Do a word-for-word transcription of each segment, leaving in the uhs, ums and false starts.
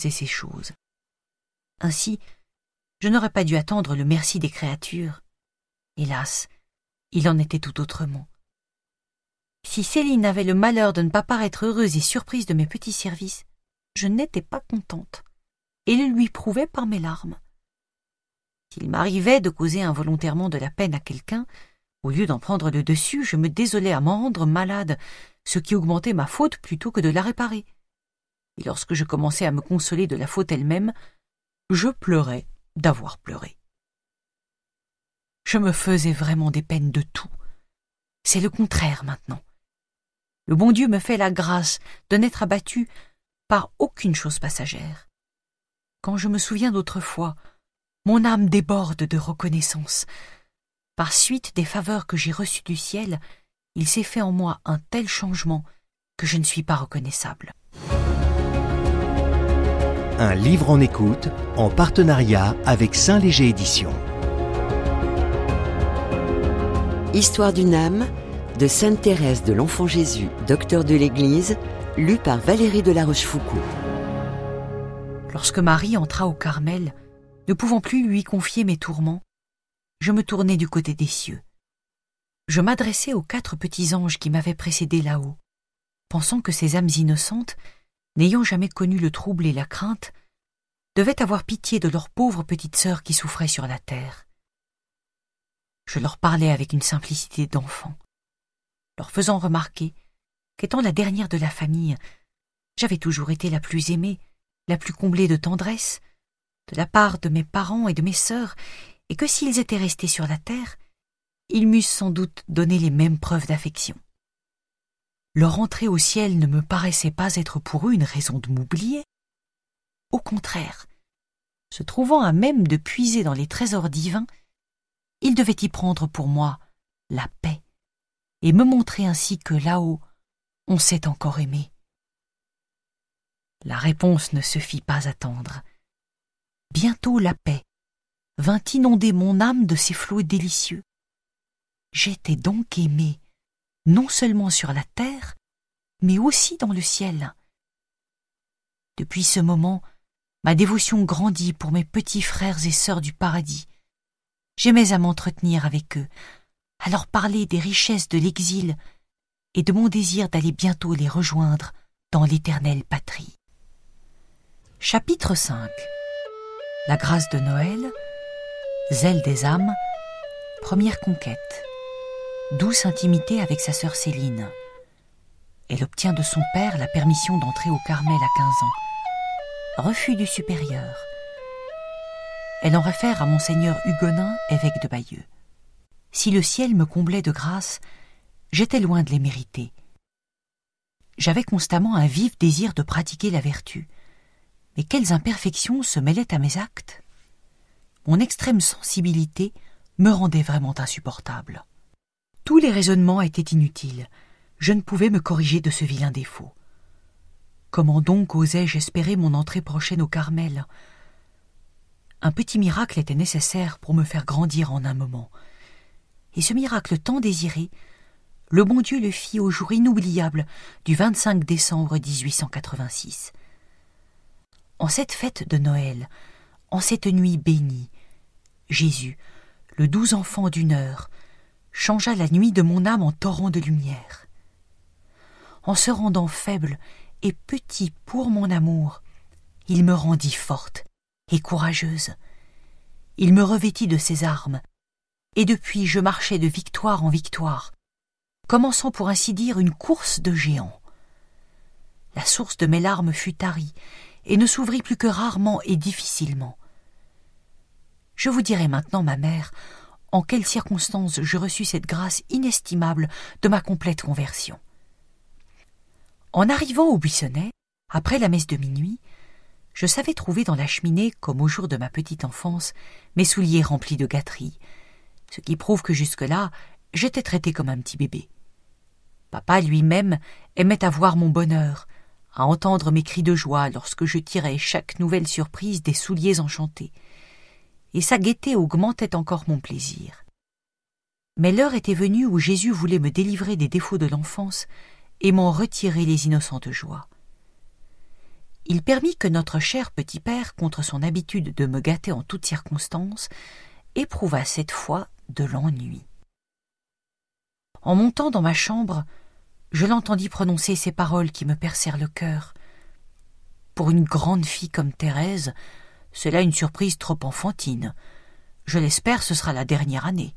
et ces choses. Ainsi, je n'aurais pas dû attendre le merci des créatures. Hélas, il en était tout autrement. Si Céline avait le malheur de ne pas paraître heureuse et surprise de mes petits services, je n'étais pas contente, et le lui prouvais par mes larmes. S'il m'arrivait de causer involontairement de la peine à quelqu'un, au lieu d'en prendre le dessus, je me désolais à m'en rendre malade, ce qui augmentait ma faute plutôt que de la réparer. Et lorsque je commençais à me consoler de la faute elle-même, je pleurais d'avoir pleuré. Je me faisais vraiment des peines de tout. C'est le contraire maintenant. Le bon Dieu me fait la grâce de n'être abattu par aucune chose passagère. Quand je me souviens d'autrefois, mon âme déborde de reconnaissance. Par suite des faveurs que j'ai reçues du ciel, il s'est fait en moi un tel changement que je ne suis pas reconnaissable. Un livre en écoute, en partenariat avec Saint-Léger Éditions. Histoire d'une âme, de Sainte Thérèse de l'Enfant Jésus, docteur de l'Église, lu par Valérie de La Rochefoucauld. Lorsque Marie entra au Carmel, ne pouvant plus lui confier mes tourments, je me tournai du côté des cieux. Je m'adressai aux quatre petits anges qui m'avaient précédé là-haut, pensant que ces âmes innocentes, n'ayant jamais connu le trouble et la crainte, devaient avoir pitié de leur pauvre petite sœur qui souffrait sur la terre. Je leur parlais avec une simplicité d'enfant, leur faisant remarquer qu'étant la dernière de la famille, j'avais toujours été la plus aimée, la plus comblée de tendresse, de la part de mes parents et de mes sœurs, et que s'ils étaient restés sur la terre, ils m'eussent sans doute donné les mêmes preuves d'affection. Leur entrée au ciel ne me paraissait pas être pour eux une raison de m'oublier. Au contraire, se trouvant à même de puiser dans les trésors divins, ils devaient y prendre pour moi la paix, et me montrer ainsi que là-haut, on s'est encore aimé. La réponse ne se fit pas attendre. Bientôt la paix vint inonder mon âme de ses flots délicieux. J'étais donc aimée, non seulement sur la terre, mais aussi dans le ciel. Depuis ce moment, ma dévotion grandit pour mes petits frères et sœurs du paradis. J'aimais à m'entretenir avec eux, à leur parler des richesses de l'exil et de mon désir d'aller bientôt les rejoindre dans l'éternelle patrie. Chapitre cinq. La grâce de Noël, zèle des âmes, première conquête, douce intimité avec sa sœur Céline. Elle obtient de son père la permission d'entrer au Carmel à quinze ans. Refus du supérieur. Elle en réfère à monseigneur Hugonin, évêque de Bayeux. Si le ciel me comblait de grâce, j'étais loin de les mériter. J'avais constamment un vif désir de pratiquer la vertu. Mais quelles imperfections se mêlaient à mes actes? Mon extrême sensibilité me rendait vraiment insupportable. Tous les raisonnements étaient inutiles. Je ne pouvais me corriger de ce vilain défaut. Comment donc osais-je espérer mon entrée prochaine au Carmel? Un petit miracle était nécessaire pour me faire grandir en un moment. Et ce miracle tant désiré, le bon Dieu le fit au jour inoubliable du vingt-cinq décembre mille huit cent quatre-vingt-six. En cette fête de Noël, en cette nuit bénie, Jésus, le doux enfant d'une heure, changea la nuit de mon âme en torrent de lumière. En se rendant faible et petit pour mon amour, il me rendit forte et courageuse. Il me revêtit de ses armes, et depuis je marchais de victoire en victoire, commençant pour ainsi dire une course de géants. La source de mes larmes fut tarie, et ne s'ouvrit plus que rarement et difficilement. Je vous dirai maintenant, ma mère, en quelles circonstances je reçus cette grâce inestimable de ma complète conversion. En arrivant au buissonnet, après la messe de minuit, je savais trouver dans la cheminée, comme au jour de ma petite enfance, mes souliers remplis de gâteries, ce qui prouve que jusque-là, j'étais traité comme un petit bébé. Papa lui-même aimait à voir mon bonheur, à entendre mes cris de joie lorsque je tirais chaque nouvelle surprise des souliers enchantés, et sa gaieté augmentait encore mon plaisir. Mais l'heure était venue où Jésus voulait me délivrer des défauts de l'enfance et m'en retirer les innocentes joies. il permit que notre cher petit père, contre son habitude de me gâter en toutes circonstances, éprouva cette fois de l'ennui. En montant dans ma chambre, je l'entendis prononcer ces paroles qui me percèrent le cœur. Pour une grande fille comme Thérèse, c'est là une surprise trop enfantine. Je l'espère, ce sera la dernière année.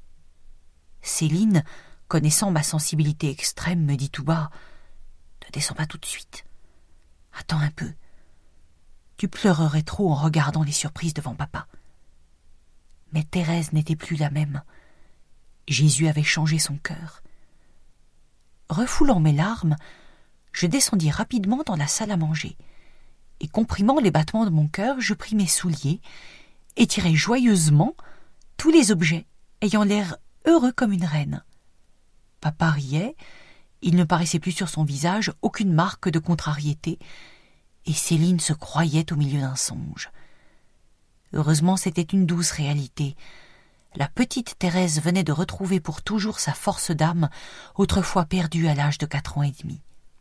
Céline, connaissant ma sensibilité extrême, me dit tout bas « Ne descends pas tout de suite. Attends un peu. Tu pleurerais trop en regardant les surprises devant papa. » Mais Thérèse n'était plus la même. Jésus avait changé son cœur. Refoulant mes larmes, je descendis rapidement dans la salle à manger, et comprimant les battements de mon cœur, je pris mes souliers et tirai joyeusement tous les objets, ayant l'air heureux comme une reine. Papa riait, il ne paraissait plus sur son visage aucune marque de contrariété, et Céline se croyait au milieu d'un songe. Heureusement, c'était une douce réalité. La petite Thérèse venait de retrouver pour toujours sa force d'âme, autrefois perdue à l'âge de quatre ans et demi.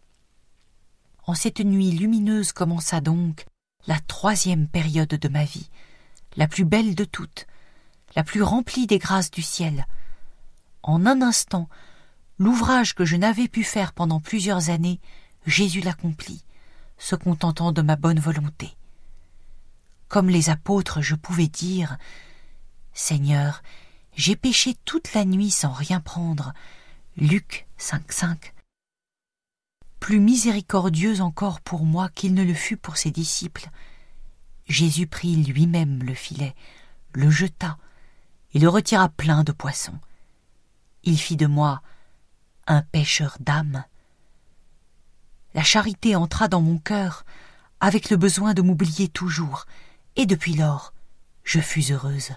En cette nuit lumineuse commença donc la troisième période de ma vie, la plus belle de toutes, la plus remplie des grâces du ciel. En un instant, l'ouvrage que je n'avais pu faire pendant plusieurs années, Jésus l'accomplit, se contentant de ma bonne volonté. Comme les apôtres, je pouvais dire « Seigneur, j'ai péché toute la nuit sans rien prendre. » Luc cinq cinq. Plus miséricordieux encore pour moi qu'il ne le fut pour ses disciples, Jésus prit lui-même le filet, le jeta et le retira plein de poissons. Il fit de moi un pêcheur d'âmes. La charité entra dans mon cœur avec le besoin de m'oublier toujours, et depuis lors, je fus heureuse.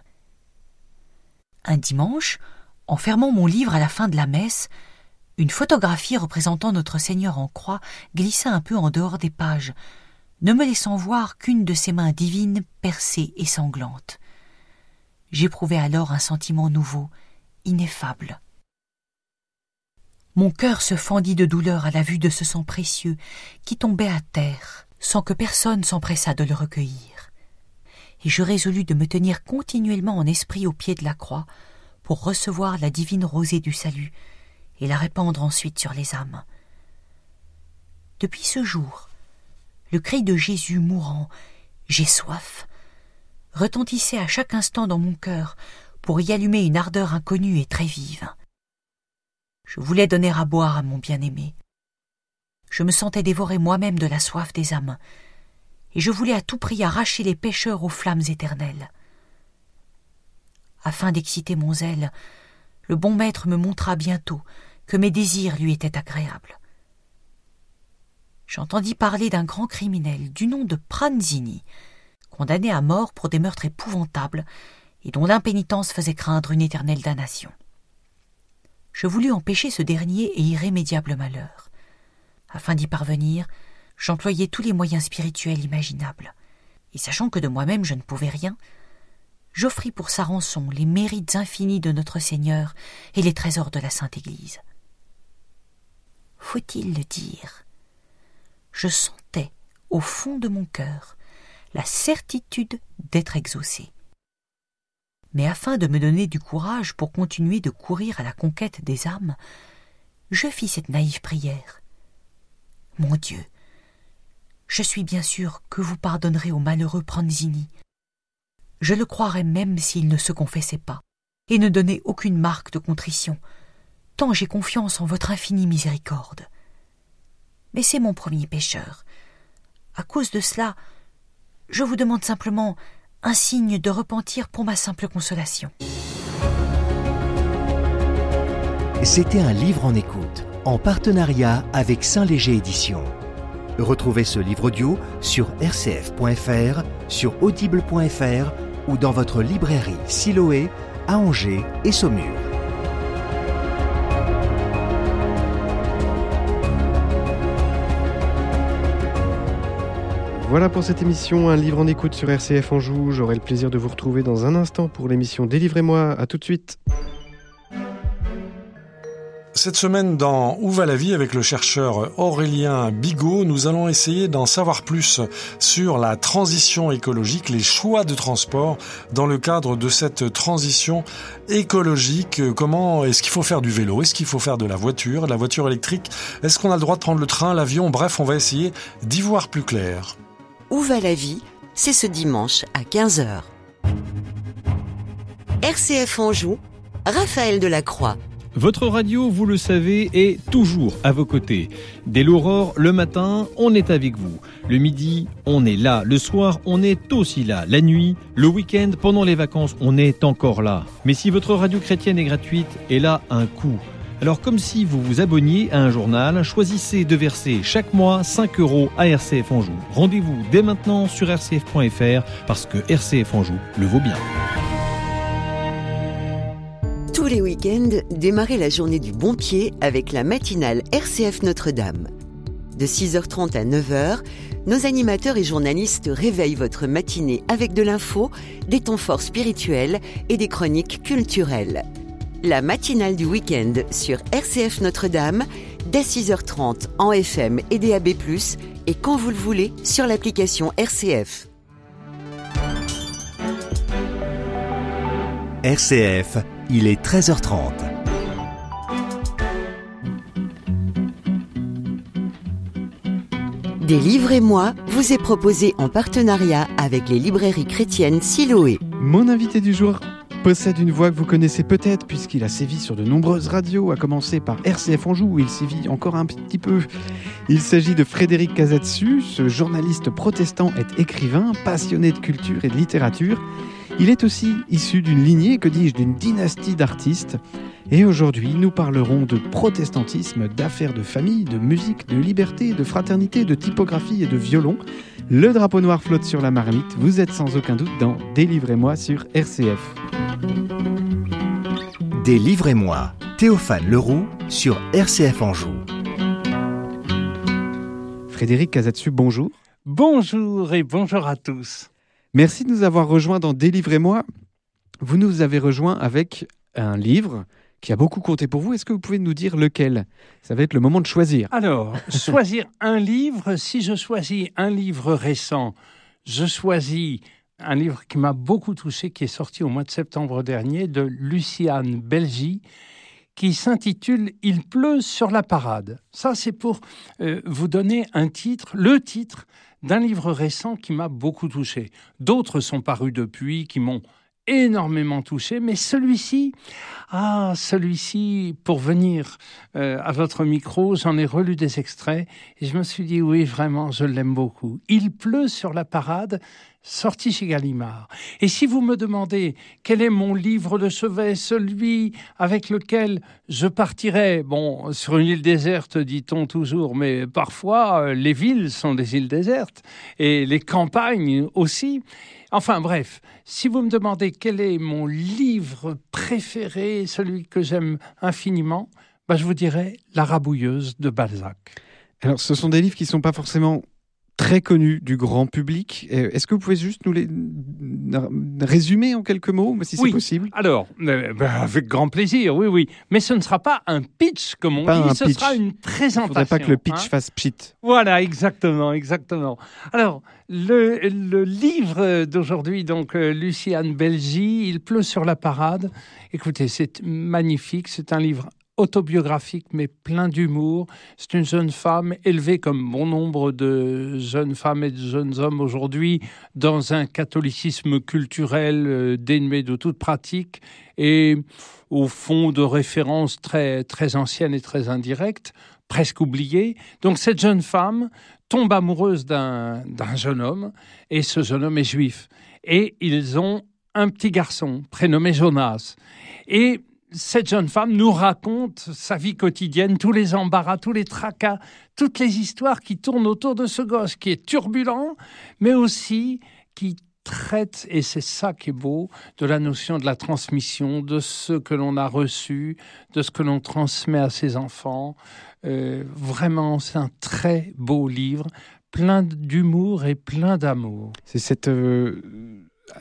Un dimanche, en fermant mon livre à la fin de la messe, une photographie représentant notre Seigneur en croix glissa un peu en dehors des pages, ne me laissant voir qu'une de ses mains divines percée et sanglante. J'éprouvai alors un sentiment nouveau, ineffable. Mon cœur se fendit de douleur à la vue de ce sang précieux qui tombait à terre, sans que personne s'empressât de le recueillir. Et je résolus de me tenir continuellement en esprit au pied de la croix pour recevoir la divine rosée du salut et la répandre ensuite sur les âmes. Depuis ce jour, le cri de Jésus mourant « J'ai soif » retentissait à chaque instant dans mon cœur pour y allumer une ardeur inconnue et très vive. Je voulais donner à boire à mon bien-aimé. Je me sentais dévorer moi-même de la soif des âmes, et je voulais à tout prix arracher les pécheurs aux flammes éternelles. Afin d'exciter mon zèle, le bon maître me montra bientôt que mes désirs lui étaient agréables. J'entendis parler d'un grand criminel du nom de Pranzini, condamné à mort pour des meurtres épouvantables et dont l'impénitence faisait craindre une éternelle damnation. Je voulus empêcher ce dernier et irrémédiable malheur. Afin d'y parvenir, j'employai tous les moyens spirituels imaginables, et sachant que de moi-même je ne pouvais rien, j'offris pour sa rançon les mérites infinis de notre Seigneur et les trésors de la Sainte Église. Faut-il le dire, je sentais au fond de mon cœur la certitude d'être exaucé. Mais afin de me donner du courage pour continuer de courir à la conquête des âmes, je fis cette naïve prière. Mon Dieu, je suis bien sûr que vous pardonnerez au malheureux Pranzini. Je le croirais même s'il ne se confessait pas, et ne donnait aucune marque de contrition, tant j'ai confiance en votre infinie miséricorde. Mais c'est mon premier pécheur. À cause de cela, je vous demande simplement un signe de repentir pour ma simple consolation. C'était un livre en écoute, en partenariat avec Saint-Léger Éditions. Retrouvez ce livre audio sur r c f point f r, sur audible point f r ou dans votre librairie Siloé à Angers et Saumur. Voilà pour cette émission, un livre en écoute sur R C F Anjou. J'aurai le plaisir de vous retrouver dans un instant pour l'émission Délivrez-moi. À tout de suite. Cette semaine dans Où va la vie avec le chercheur Aurélien Bigot, nous allons essayer d'en savoir plus sur la transition écologique, les choix de transport dans le cadre de cette transition écologique. Comment est-ce qu'il faut faire du vélo? Est-ce qu'il faut faire de la voiture, de la voiture électrique? Est-ce qu'on a le droit de prendre le train, l'avion? Bref, on va essayer d'y voir plus clair. Où va la vie? C'est ce dimanche à quinze heures. R C F Anjou, Raphaël Delacroix. Votre radio, vous le savez, est toujours à vos côtés. Dès l'aurore, le matin, on est avec vous. Le midi, on est là. Le soir, on est aussi là. La nuit, le week-end, pendant les vacances, on est encore là. Mais si votre radio chrétienne est gratuite, elle a un coût. Alors comme si vous vous abonniez à un journal, choisissez de verser chaque mois cinq euros à R C F Anjou. Rendez-vous dès maintenant sur r c f point f r parce que R C F Anjou le vaut bien. Tous les week-ends, démarrez la journée du bon pied avec la matinale R C F Notre-Dame. De six heures trente à neuf heures, nos animateurs et journalistes réveillent votre matinée avec de l'info, des temps forts spirituels et des chroniques culturelles. La matinale du week-end sur R C F Notre-Dame, dès six heures trente en F M et D A B plus, et quand vous le voulez sur l'application R C F. R C F, il est treize heures trente. Délivrez-moi vous est proposé en partenariat avec les librairies chrétiennes Siloé. Mon invité du jour possède une voix que vous connaissez peut-être puisqu'il a sévi sur de nombreuses radios, à commencer par R C F Anjou où il sévit encore un petit peu. Il s'agit de Frédéric Casatsu. Ce journaliste protestant est écrivain, passionné de culture et de littérature. Il est aussi issu d'une lignée, que dis-je, d'une dynastie d'artistes. Et aujourd'hui, nous parlerons de protestantisme, d'affaires de famille, de musique, de liberté, de fraternité, de typographie et de violon. Le drapeau noir flotte sur la marmite. Vous êtes sans aucun doute dans Délivrez-moi sur R C F. Délivrez-moi, Théophane Leroux sur R C F Anjou. Frédéric Casatsu, bonjour. Bonjour et bonjour à tous. Merci de nous avoir rejoints dans Délivrez-moi. Vous nous avez rejoints avec un livre qui a beaucoup compté pour vous. Est-ce que vous pouvez nous dire lequel? Ça va être le moment de choisir. Alors, choisir un livre. Si je choisis un livre récent, je choisis un livre qui m'a beaucoup touché, qui est sorti au mois de septembre dernier, de Luciane Belgy, qui s'intitule « Il pleut sur la parade ». Ça, c'est pour euh, vous donner un titre, le titre d'un livre récent qui m'a beaucoup touché. D'autres sont parus depuis, qui m'ont énormément touché, mais celui-ci, ah, celui-ci, pour venir euh, à votre micro, j'en ai relu des extraits et je me suis dit, oui, vraiment, je l'aime beaucoup. Il pleut sur la parade, sorti chez Gallimard. Et si vous me demandez quel est mon livre de chevet, celui avec lequel je partirais, bon, sur une île déserte, dit-on toujours, mais parfois, les villes sont des îles désertes et les campagnes aussi. Enfin bref, si vous me demandez quel est mon livre préféré, celui que j'aime infiniment, bah je vous dirais La Rabouilleuse de Balzac. Alors, ce sont des livres qui ne sont pas forcément très connus du grand public. Est-ce que vous pouvez juste nous les résumer en quelques mots, si c'est oui. possible? Alors, euh, ben avec grand plaisir, oui, oui. Mais ce ne sera pas un pitch, comme on pas dit, ce pitch. sera une présentation. Il ne faudrait pas que le pitch hein. fasse pchit. Voilà, exactement, exactement. Alors, le, le livre d'aujourd'hui, donc euh, Luciane Belgy, Il pleut sur la parade. Écoutez, c'est magnifique, c'est un livre autobiographique mais plein d'humour. C'est une jeune femme élevée comme bon nombre de jeunes femmes et de jeunes hommes aujourd'hui dans un catholicisme culturel euh, dénué de toute pratique et au fond de références très, très anciennes et très indirectes, presque oubliées. Donc cette jeune femme tombe amoureuse d'un, d'un jeune homme et ce jeune homme est juif. Et ils ont un petit garçon prénommé Jonas. Et cette jeune femme nous raconte sa vie quotidienne, tous les embarras, tous les tracas, toutes les histoires qui tournent autour de ce gosse qui est turbulent, mais aussi qui traite, et c'est ça qui est beau, de la notion de la transmission, de ce que l'on a reçu, de ce que l'on transmet à ses enfants. Euh, vraiment, c'est un très beau livre, plein d'humour et plein d'amour. C'est cette... Euh...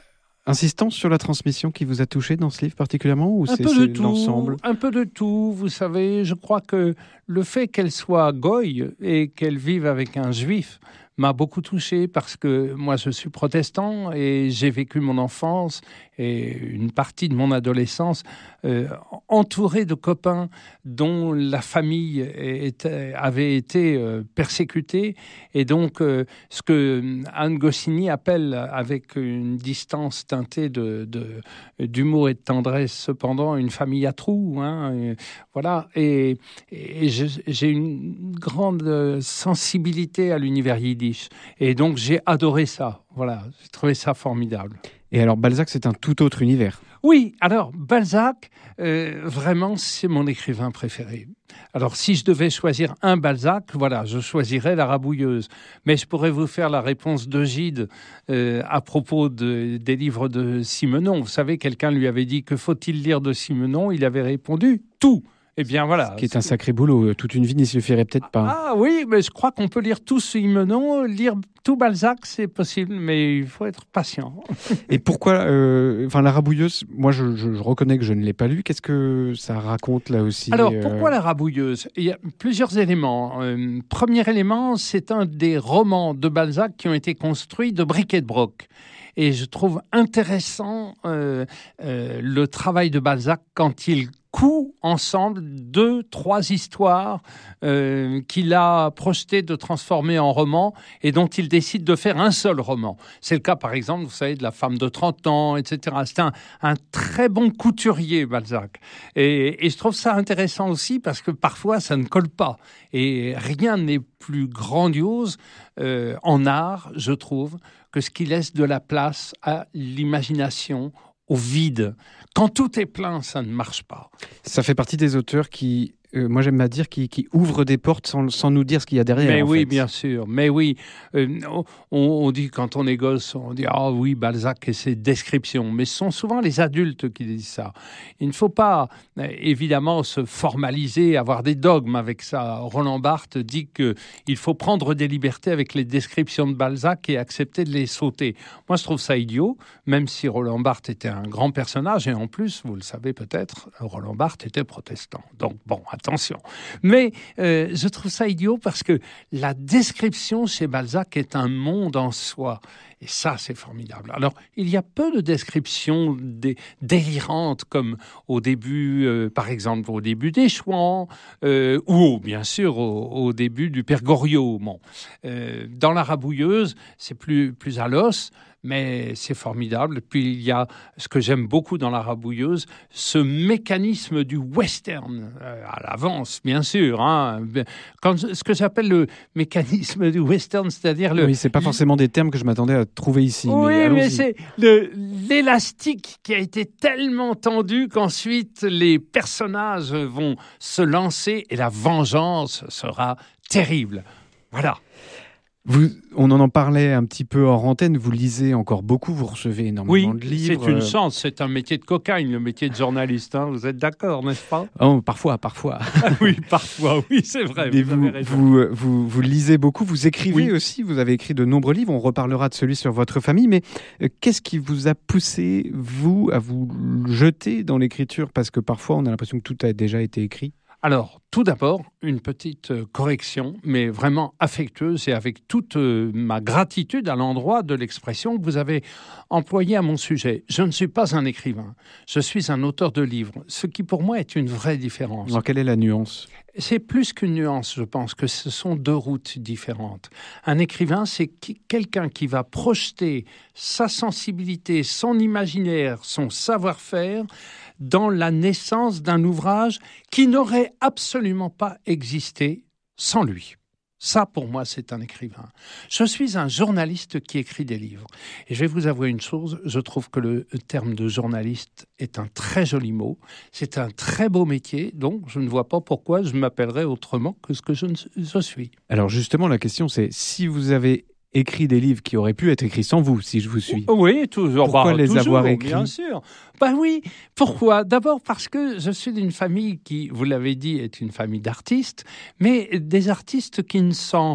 insistance sur la transmission qui vous a touché dans ce livre particulièrement ou un c'est, peu c'est de tout, l'ensemble? Un peu de tout, vous savez. Je crois que le fait qu'elle soit goy et qu'elle vive avec un juif m'a beaucoup touché parce que moi je suis protestant et j'ai vécu mon enfance et une partie de mon adolescence euh, entouré de copains dont la famille était, avait été euh, persécutée et donc euh, ce que Anne Goscinny appelle avec une distance teintée de, de, d'humour et de tendresse cependant une famille à trous, hein, et, voilà et, et je, j'ai une grande sensibilité à l'univers yiddish. Et donc, j'ai adoré ça. Voilà, j'ai trouvé ça formidable. Et alors, Balzac, c'est un tout autre univers. Oui, alors, Balzac, euh, vraiment, c'est mon écrivain préféré. Alors, si je devais choisir un Balzac, voilà, je choisirais La Rabouilleuse. Mais je pourrais vous faire la réponse de Gide euh, à propos de, des livres de Simenon. Vous savez, quelqu'un lui avait dit « Que faut-il lire de Simenon ?» Il avait répondu « Tout ». Eh bien voilà. Ce qui est un sacré boulot. Toute une vie n'y suffirait peut-être pas. Ah oui, mais je crois qu'on peut lire tout Simenon, lire tout Balzac, c'est possible, mais il faut être patient. Et pourquoi, euh, enfin, La Rabouilleuse, moi je, je, je reconnais que je ne l'ai pas lu. Qu'est-ce que ça raconte là aussi? Alors euh... pourquoi La Rabouilleuse? Il y a plusieurs éléments. Euh, premier élément, c'est un des romans de Balzac qui ont été construits de bric et de broc. Et je trouve intéressant euh, euh, le travail de Balzac quand il coud ensemble deux, trois histoires euh, qu'il a projetées de transformer en roman et dont il décide de faire un seul roman. C'est le cas, par exemple, vous savez, de La femme de trente ans, et cetera. C'est un, un très bon couturier, Balzac. Et, et je trouve ça intéressant aussi parce que parfois, ça ne colle pas. Et rien n'est plus grandiose euh, en art, je trouve, que ce qui laisse de la place à l'imagination, au vide. Quand tout est plein, ça ne marche pas. Ça fait partie des auteurs qui, euh, moi j'aime à dire, qui, qui ouvrent des portes sans, sans nous dire ce qu'il y a derrière. Mais en oui, fait. bien sûr. Mais oui, euh, on, on dit quand on est gosse, on dit ah oui, Balzac et ses descriptions. Mais ce sont souvent les adultes qui disent ça. Il ne faut pas euh, évidemment se formaliser, avoir des dogmes avec ça. Roland Barthes dit que il faut prendre des libertés avec les descriptions de Balzac et accepter de les sauter. Moi, je trouve ça idiot, même si Roland Barthes était un grand personnage et en plus, vous le savez peut-être, Roland Barthes était protestant. Donc bon, attention. Mais euh, je trouve ça idiot parce que la description chez Balzac est un monde en soi. Et ça, c'est formidable. Alors, il y a peu de descriptions dé- délirantes, comme au début, euh, par exemple, au début des Chouans, euh, ou bien sûr au, au début du Père Goriot. Bon. Euh, dans La Rabouilleuse, c'est plus, plus à l'os, mais c'est formidable. Puis il y a ce que j'aime beaucoup dans La Rabouilleuse, ce mécanisme du western, euh, à l'avance, bien sûr. Hein. Quand, ce que j'appelle le mécanisme du western, c'est-à-dire le... Oui, c'est pas forcément des termes que je m'attendais à trouver ici. Oui, mais, mais c'est le, l'élastique qui a été tellement tendu qu'ensuite les personnages vont se lancer et la vengeance sera terrible. Voilà. Vous, on en parlait un petit peu hors antenne, vous lisez encore beaucoup, vous recevez énormément oui, de livres. C'est une chance, c'est un métier de cocaïne, le métier de journaliste, hein. Vous êtes d'accord, n'est-ce pas? Oh, parfois, parfois. Ah oui, parfois, oui, c'est vrai. Mais vous, vous, avez raison. vous, vous, vous lisez beaucoup, vous écrivez Oui. aussi, vous avez écrit de nombreux livres, on reparlera de celui sur votre famille, mais euh, qu'est-ce qui vous a poussé, vous, à vous jeter dans l'écriture? Parce que parfois, on a l'impression que tout a déjà été écrit. Alors, tout d'abord, une petite correction, mais vraiment affectueuse et avec toute ma gratitude à l'endroit de l'expression que vous avez employée à mon sujet. Je ne suis pas un écrivain, je suis un auteur de livres, ce qui pour moi est une vraie différence. Alors, quelle est la nuance? C'est plus qu'une nuance, je pense que ce sont deux routes différentes. Un écrivain, c'est qui, quelqu'un qui va projeter sa sensibilité, son imaginaire, son savoir-faire dans la naissance d'un ouvrage qui n'aurait absolument pas existé sans lui. Ça, pour moi, c'est un écrivain. Je suis un journaliste qui écrit des livres. Et je vais vous avouer une chose, je trouve que le terme de journaliste est un très joli mot. C'est un très beau métier, donc je ne vois pas pourquoi je m'appellerais autrement que ce que je, ne, je suis. Alors justement, la question, c'est si vous avez écrit des livres qui auraient pu être écrits sans vous, si je vous suis. Oui, toujours. Pourquoi bah, les toujours, avoir écrits? Bien sûr. Ben oui. Pourquoi? D'abord parce que je suis d'une famille qui, vous l'avez dit, est une famille d'artistes, mais des artistes qui ne s'en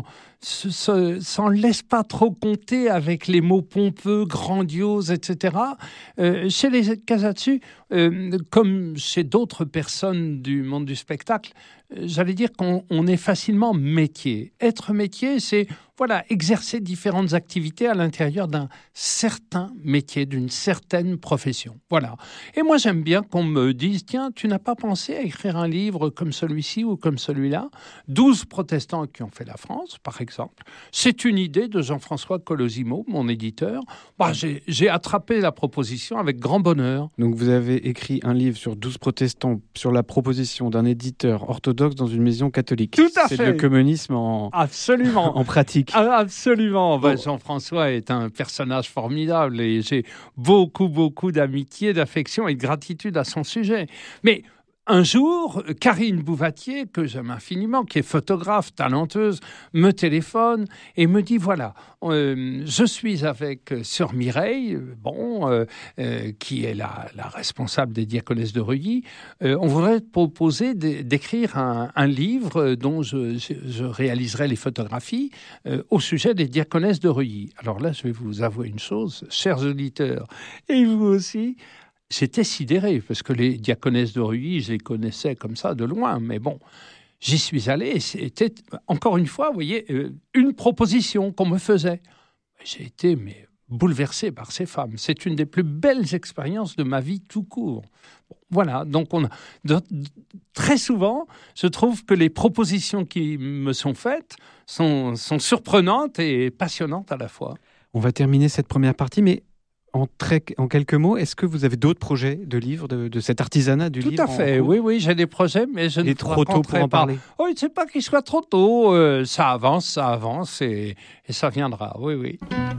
se, se, s'en laisse pas trop compter avec les mots pompeux, grandioses, et cetera. Euh, chez les Casatsu, euh, comme chez d'autres personnes du monde du spectacle, euh, j'allais dire qu'on on est facilement métier. Être métier, c'est voilà, exercer différentes activités à l'intérieur d'un certain métier, d'une certaine profession. Voilà. Et moi, j'aime bien qu'on me dise, tiens, tu n'as pas pensé à écrire un livre comme celui-ci ou comme celui-là ? douze protestants qui ont fait la France, par exemple. C'est une idée de Jean-François Colosimo, mon éditeur. Bah, j'ai, j'ai attrapé la proposition avec grand bonheur. Donc vous avez écrit un livre sur douze protestants sur la proposition d'un éditeur orthodoxe dans une maison catholique. Tout à C'est fait. le communisme en, Absolument. en pratique. Ah, absolument. Ben, Bon. Jean-François est un personnage formidable et j'ai beaucoup, beaucoup d'amitié, d'affection et de gratitude à son sujet. Mais un jour, Karine Bouvatier, que j'aime infiniment, qui est photographe talenteuse, me téléphone et me dit, voilà, euh, je suis avec Sœur Mireille, bon, euh, euh, qui est la, la responsable des diaconesses de Reuilly. Euh, on voudrait te proposer de, d'écrire un, un livre dont je, je, je réaliserai les photographies euh, au sujet des diaconesses de Reuilly. Alors là, je vais vous avouer une chose, chers auditeurs, et vous aussi, j'étais sidéré, parce que les diaconesses de Reuilly, je les connaissais comme ça, de loin, mais bon, j'y suis allé, et c'était, encore une fois, vous voyez, euh, une proposition qu'on me faisait. J'ai été, mais, bouleversé par ces femmes. C'est une des plus belles expériences de ma vie tout court. Bon, voilà, donc on a, de, de, très souvent, je trouve que les propositions qui me sont faites sont, sont surprenantes et passionnantes à la fois. On va terminer cette première partie, mais En, très, en quelques mots, est-ce que vous avez d'autres projets de livres, de, de cet artisanat du Tout livre? Tout à fait, oui, oui, j'ai des projets, mais je Il ne est trop tôt pour en pas. parler. Oh, il ne sait pas qu'il soit trop tôt. Euh, ça avance, ça avance et, et ça viendra, oui, oui.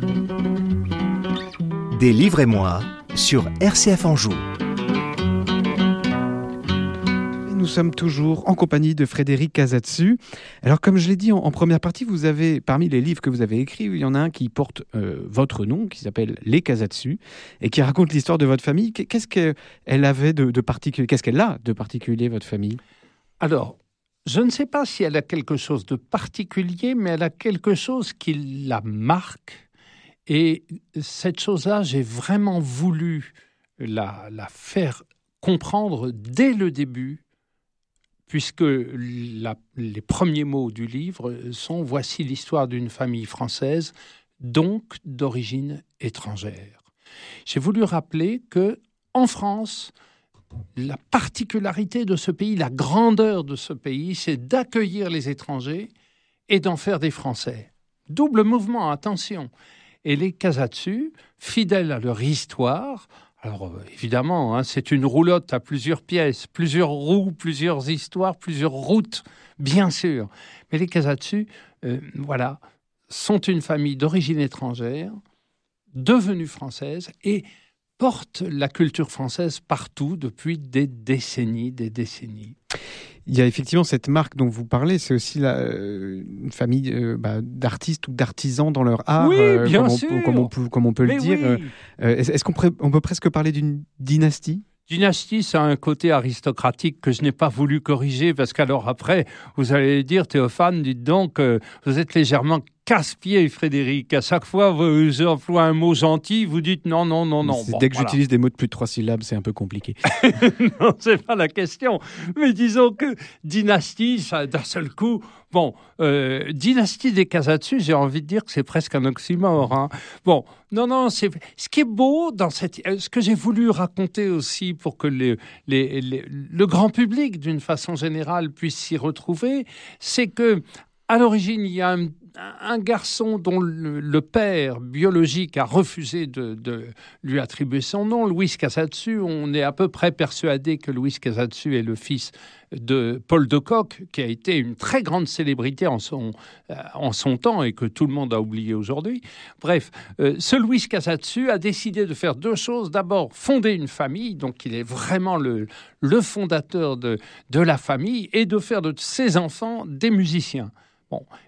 Des livres et moi sur R C F Anjou. Nous sommes toujours en compagnie de Frédéric Casatsu. Alors, comme je l'ai dit en, en première partie, vous avez, parmi les livres que vous avez écrits, il y en a un qui porte euh, votre nom, qui s'appelle Les Casatsu, et qui raconte l'histoire de votre famille. Qu'est-ce qu'elle avait de, de particulier, qu'est-ce qu'elle a de particulier, votre famille? Alors, je ne sais pas si elle a quelque chose de particulier, mais elle a quelque chose qui la marque. Et cette chose-là, j'ai vraiment voulu la, la faire comprendre dès le début, puisque la, les premiers mots du livre sont « Voici l'histoire d'une famille française, donc d'origine étrangère ». J'ai voulu rappeler que en France, la particularité de ce pays, la grandeur de ce pays, c'est d'accueillir les étrangers et d'en faire des Français. Double mouvement, attention. Et les Casatsu, fidèles à leur histoire, alors évidemment, hein, c'est une roulotte à plusieurs pièces, plusieurs roues, plusieurs histoires, plusieurs routes, bien sûr. Mais les Casatsu, euh, voilà, sont une famille d'origine étrangère, devenue française et portent la culture française partout depuis des décennies, des décennies. Il y a effectivement cette marque dont vous parlez, c'est aussi la, euh, une famille euh, bah, d'artistes ou d'artisans dans leur art, oui, euh, bien comme, on, sûr. comme, on peut, comme on peut Mais le dire. oui. Euh, est-ce qu'on pourrait, on peut presque parler d'une dynastie ? Dynastie, ça a un côté aristocratique que je n'ai pas voulu corriger, parce qu'alors après, vous allez dire, Théophane, dites donc, euh, vous êtes légèrement casse-pied, Frédéric. À chaque fois, vous employez un mot gentil, vous dites non, non, non, non. Bon, dès que voilà. j'utilise des mots de plus de trois syllabes, c'est un peu compliqué. Non, c'est pas la question. Mais disons que dynastie, ça, d'un seul coup, bon, euh, dynastie des Casatsu, j'ai envie de dire que c'est presque un oxymore. Hein. Bon, non, non, c'est ce qui est beau dans cette, ce que j'ai voulu raconter aussi pour que les, les, les, le grand public, d'une façon générale, puisse s'y retrouver, c'est que à l'origine, il y a un, un garçon dont le, le père biologique a refusé de, de lui attribuer son nom, Louis Casatsu. On est à peu près persuadé que Louis Casatsu est le fils de Paul de Kock, qui a été une très grande célébrité en son, euh, en son temps et que tout le monde a oublié aujourd'hui. Bref, euh, ce Louis Casatsu a décidé de faire deux choses. D'abord, fonder une famille, donc il est vraiment le, le fondateur de, de la famille, et de faire de ses enfants des musiciens. Bon.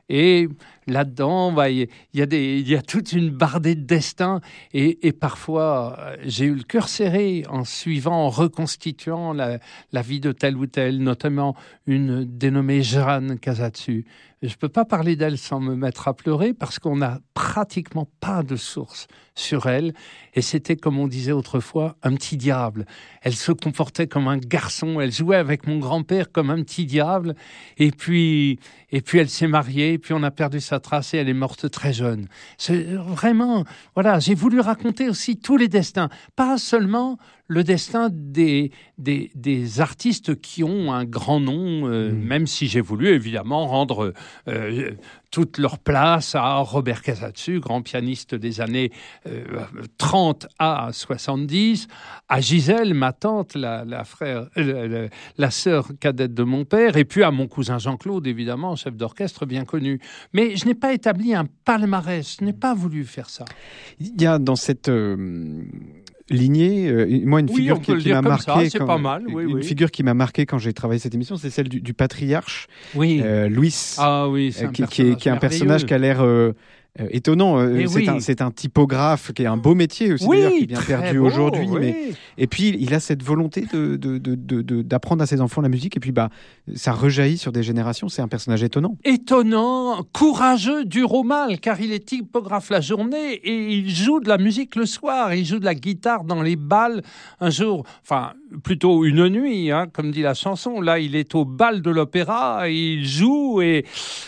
Et là-dedans, bah, il y a des, il y a toute une bardée de destin. Et, et parfois, j'ai eu le cœur serré en suivant, en reconstituant la, la vie de tel ou tel, notamment une dénommée Jeanne Casatsu. Je ne peux pas parler d'elle sans me mettre à pleurer parce qu'on n'a pratiquement pas de source sur elle. Et c'était, comme on disait autrefois, un petit diable. Elle se comportait comme un garçon. Elle jouait avec mon grand-père comme un petit diable. Et puis, et puis elle s'est mariée. Et puis on a perdu sa trace et elle est morte très jeune. C'est vraiment, voilà, j'ai voulu raconter aussi tous les destins. Pas seulement le destin des, des, des artistes qui ont un grand nom, euh, mmh. même si j'ai voulu évidemment rendre euh, toute leur place à Robert Casatsu, grand pianiste des années euh, trente à soixante-dix, à Gisèle, ma tante, la, la, frère, euh, la, la sœur cadette de mon père, et puis à mon cousin Jean-Claude, évidemment, chef d'orchestre bien connu. Mais je n'ai pas établi un palmarès, je n'ai pas voulu faire ça. Il y a dans cette... Euh... lignée, euh, moi une oui, figure qui, qui m'a marqué, ça, quand, pas mal, oui, une oui. figure qui m'a marqué quand j'ai travaillé cette émission, c'est celle du, du patriarche, oui. euh, Louis, ah, oui, euh, qui, qui, est, qui est un personnage qui a l'air euh, euh, étonnant. Euh, c'est, oui. un, c'est un typographe qui est un beau métier aussi, oui, d'ailleurs, qui est bien perdu beau, aujourd'hui. Oui. Mais... Et puis il a cette volonté de, de, de, de, de, d'apprendre à ses enfants la musique, et puis bah, ça rejaillit sur des générations. C'est un personnage étonnant. Étonnant, courageux, dur au mal, car il est typographe la journée et il joue de la musique le soir. Il joue de la guitare dans les bals un jour, enfin plutôt une nuit, hein, comme dit la chanson. Là, il est au bal de l'opéra, il joue et,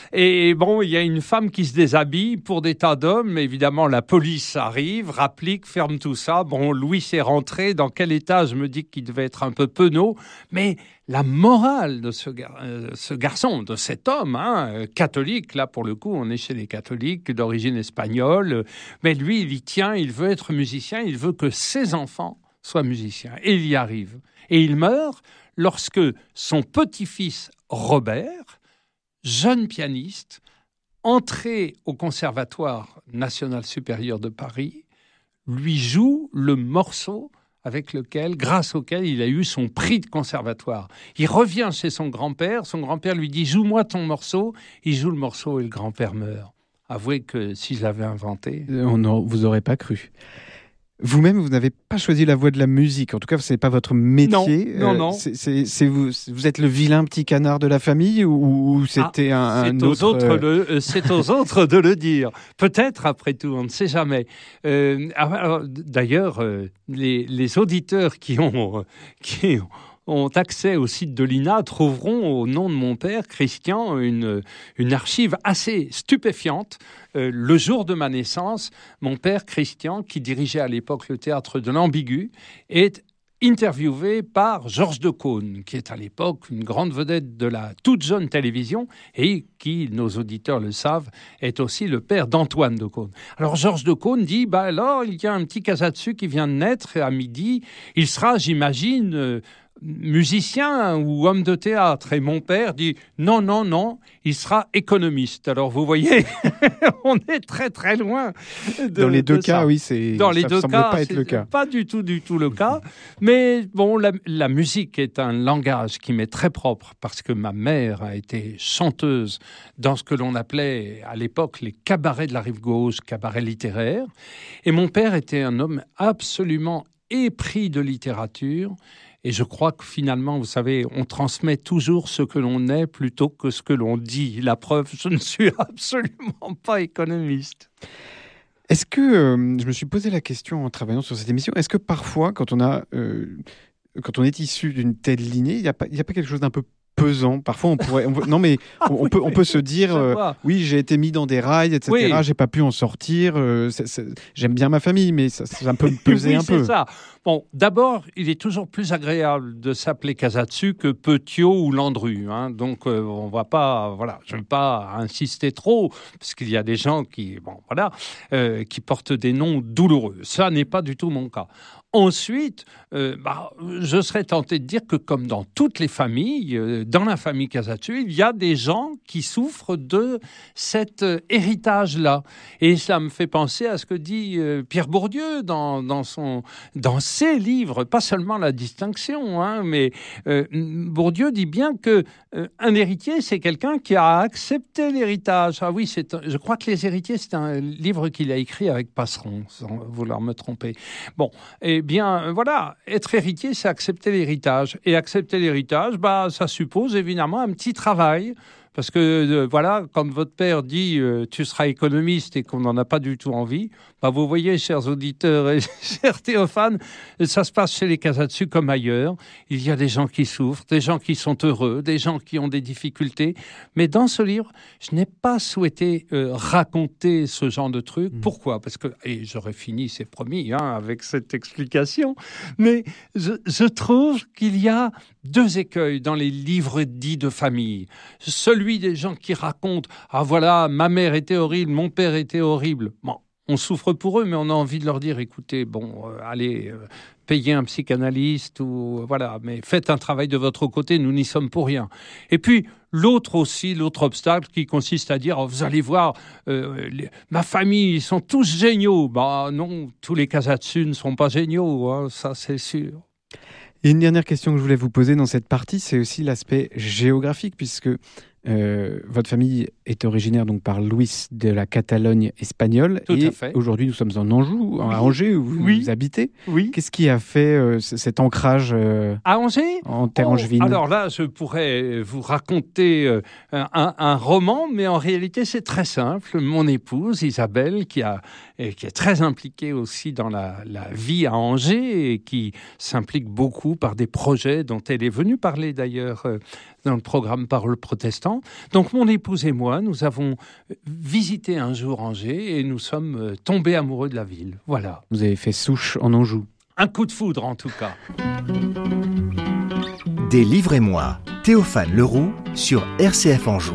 et bon, il y a une femme qui se déshabille pour des tas d'hommes. Évidemment, la police arrive, rapplique, ferme tout ça. Bon, Louis est rentré. Dans quel état? Je me dis qu'il devait être un peu penaud. Mais la morale de ce, gar- euh, ce garçon, de cet homme, hein, euh, catholique, là pour le coup, on est chez les catholiques d'origine espagnole, euh, mais lui, il y tient, il veut être musicien, il veut que ses enfants soient musiciens. Et il y arrive. Et il meurt lorsque son petit-fils Robert, jeune pianiste, entré au Conservatoire national supérieur de Paris, lui joue le morceau avec lequel, grâce auquel il a eu son prix de conservatoire. Il revient chez son grand-père, son grand-père lui dit « Joue-moi ton morceau », il joue le morceau et le grand-père meurt. Avouez que si je l'avais inventé... On a, vous n'aurez pas cru. Vous-même, vous n'avez pas choisi la voie de la musique. En tout cas, ce n'est pas votre métier. Non, non, non. Euh, c'est, c'est, c'est vous, vous êtes le vilain petit canard de la famille ou, ou c'était ah, un, c'est un aux autre... Autres le, c'est aux autres de le dire. Peut-être, après tout, on ne sait jamais. Euh, alors, d'ailleurs, euh, les, les auditeurs qui ont... Qui ont ont accès au site de l'I N A trouveront au nom de mon père, Christian, une, une archive assez stupéfiante. Euh, le jour de ma naissance, mon père, Christian, qui dirigeait à l'époque le théâtre de l'Ambigu, est interviewé par Georges Decaune, qui est à l'époque une grande vedette de la toute jeune télévision et qui, nos auditeurs le savent, est aussi le père d'Antoine Decaune. Alors Georges Decaune dit, bah alors, il y a un petit Casatsu qui vient de naître à midi, il sera, j'imagine... Euh, musicien ou homme de théâtre. Et mon père dit non, non, non, il sera économiste. Alors vous voyez, on est très très loin. De, Dans les deux de cas, ça. oui, c'est, Dans les ça deux semble cas, pas être c'est le cas. Pas du tout, du tout le cas. Mais bon, la, la musique est un langage qui m'est très propre parce que ma mère a été chanteuse dans ce que l'on appelait à l'époque les cabarets de la rive gauche, cabarets littéraires. Et mon père était un homme absolument épris de littérature. Et je crois que finalement, vous savez, on transmet toujours ce que l'on est plutôt que ce que l'on dit. La preuve, je ne suis absolument pas économiste. Est-ce que, euh, je me suis posé la question en travaillant sur cette émission, est-ce que parfois, quand on, a, euh, quand on est issu d'une telle lignée, il n'y a, a pas quelque chose d'un peu pesant? Parfois, on pourrait... On, non, mais on, on, peut, on peut se dire, euh, oui, j'ai été mis dans des rails, et cetera. Oui. J'ai pas pu en sortir. Euh, c'est, c'est, j'aime bien ma famille, mais ça, ça peut me peser oui, un c'est peu. Ça. Bon, d'abord, il est toujours plus agréable de s'appeler Casatsu que Petiot ou Landru. Hein. Donc, euh, on va pas, voilà, je ne vais pas insister trop, parce qu'il y a des gens qui, bon, voilà, euh, qui portent des noms douloureux. Ça n'est pas du tout mon cas. Ensuite, euh, bah, je serais tenté de dire que comme dans toutes les familles, euh, dans la famille Casatsu, il y a des gens qui souffrent de cet euh, héritage-là. Et ça me fait penser à ce que dit euh, Pierre Bourdieu dans, dans, son, dans ses livres, pas seulement la distinction, hein, mais euh, Bourdieu dit bien que euh, un héritier, c'est quelqu'un qui a accepté l'héritage. Ah oui, c'est un, je crois que Les Héritiers, c'est un livre qu'il a écrit avec Passeron, sans vouloir me tromper. Bon, et Eh bien, voilà, être héritier, c'est accepter l'héritage. Et accepter l'héritage, bah, ça suppose évidemment un petit travail. Parce que, euh, voilà, quand votre père dit euh, « tu seras économiste » et qu'on n'en a pas du tout envie, bah, vous voyez, chers auditeurs et chers Théophane, ça se passe chez les Casatsu comme ailleurs. Il y a des gens qui souffrent, des gens qui sont heureux, des gens qui ont des difficultés. Mais dans ce livre, je n'ai pas souhaité euh, raconter ce genre de truc. Mmh. Pourquoi ? Parce que, et j'aurais fini, c'est promis, hein, avec cette explication, mais je, je trouve qu'il y a deux écueils dans les livres dits de famille. Celui des gens qui racontent « Ah voilà, ma mère était horrible, mon père était horrible ». Bon, on souffre pour eux, mais on a envie de leur dire « Écoutez, bon, euh, allez, euh, payez un psychanalyste ou euh, voilà, mais faites un travail de votre côté, nous n'y sommes pour rien ». Et puis, l'autre aussi, l'autre obstacle qui consiste à dire oh, « Vous allez voir, euh, les, ma famille, ils sont tous géniaux ». Bah non, tous les Casatsu ne sont pas géniaux, hein, ça c'est sûr. Et une dernière question que je voulais vous poser dans cette partie, c'est aussi l'aspect géographique, puisque euh, votre famille est originaire donc par Luis de la Catalogne espagnole. Tout et à fait. Aujourd'hui, nous sommes en Anjou, à Angers, où vous, oui. vous habitez. Oui. Qu'est-ce qui a fait euh, cet ancrage euh, à Angers en terre angevine ? Oh, alors là, je pourrais vous raconter euh, un, un roman, mais en réalité, c'est très simple. Mon épouse, Isabelle, qui, a, et qui est très impliquée aussi dans la, la vie à Angers et qui s'implique beaucoup par des projets dont elle est venue parler d'ailleurs euh, dans le programme Parole protestant. Donc mon épouse et moi, nous avons visité un jour Angers et nous sommes tombés amoureux de la ville. Voilà. Vous avez fait souche en Anjou. Un coup de foudre en tout cas. Des livres et moi, Théophane Leroux sur R C F Anjou.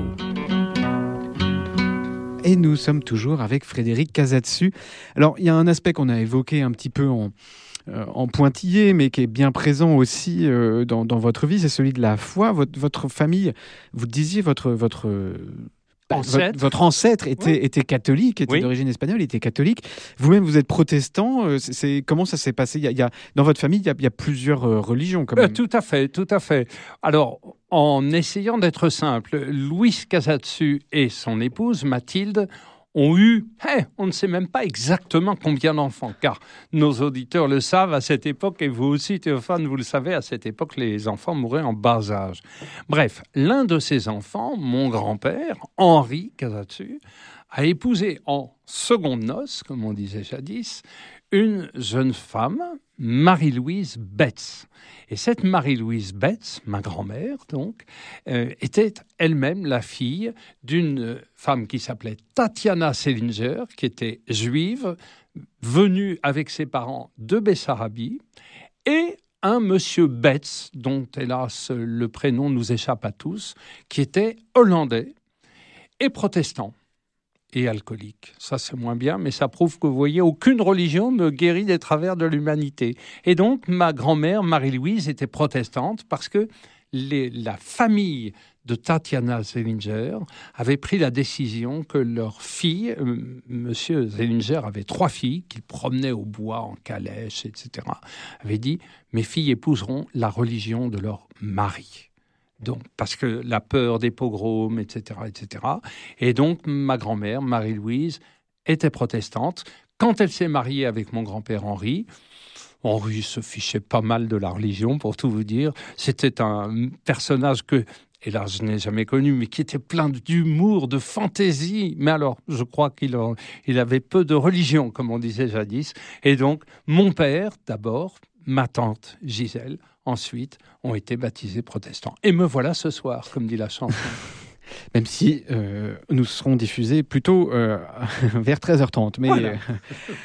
Et nous sommes toujours avec Frédéric Casatsu. Alors, il y a un aspect qu'on a évoqué un petit peu en, euh, en pointillé, mais qui est bien présent aussi euh, dans, dans votre vie, c'est celui de la foi. Votre, votre famille, vous disiez, votre... votre Ancêtre. Votre, votre ancêtre était, oui. était catholique, était oui. d'origine espagnole, était catholique. Vous-même, vous êtes protestant. C'est, c'est, comment ça s'est passé ? il y a, il y a, Dans votre famille, il y a, il y a plusieurs euh, religions, quand même. Euh, tout à fait, tout à fait. Alors, en essayant d'être simple, Luis Casatsu et son épouse, Mathilde, ont eu, hey, on ne sait même pas exactement combien d'enfants, car nos auditeurs le savent à cette époque, et vous aussi, Théophane, vous le savez, à cette époque, les enfants mouraient en bas âge. Bref, l'un de ces enfants, mon grand-père, Henri Casatsu, a épousé en seconde noces, comme on disait jadis, une jeune femme, Marie-Louise Betts. Et cette Marie-Louise Betts, ma grand-mère donc, euh, était elle-même la fille d'une femme qui s'appelait Tatiana Selinger, qui était juive, venue avec ses parents de Bessarabie, et un monsieur Betts, dont hélas le prénom nous échappe à tous, qui était hollandais et protestant. Et alcoolique. Ça, c'est moins bien, mais ça prouve que, vous voyez, aucune religion ne guérit des travers de l'humanité. Et donc, ma grand-mère, Marie-Louise, était protestante parce que les, la famille de Tatiana Selinger avait pris la décision que leur fille, euh, monsieur Selinger avait trois filles qu'il promenait au bois en calèche, et cetera, avait dit « Mes filles épouseront la religion de leur mari ». Donc, parce que la peur des pogroms, et cetera, et cetera. Et donc, ma grand-mère, Marie-Louise, était protestante. Quand elle s'est mariée avec mon grand-père Henri, Henri se fichait pas mal de la religion, pour tout vous dire. C'était un personnage que, hélas, je n'ai jamais connu, mais qui était plein d'humour, de fantaisie. Mais alors, je crois qu'il en, il avait peu de religion, comme on disait jadis. Et donc, mon père, d'abord, ma tante Gisèle, ensuite, ont été baptisés protestants. Et me voilà ce soir, comme dit la chanson. Même si euh, nous serons diffusés plutôt euh, vers treize heures trente. Mais voilà. euh,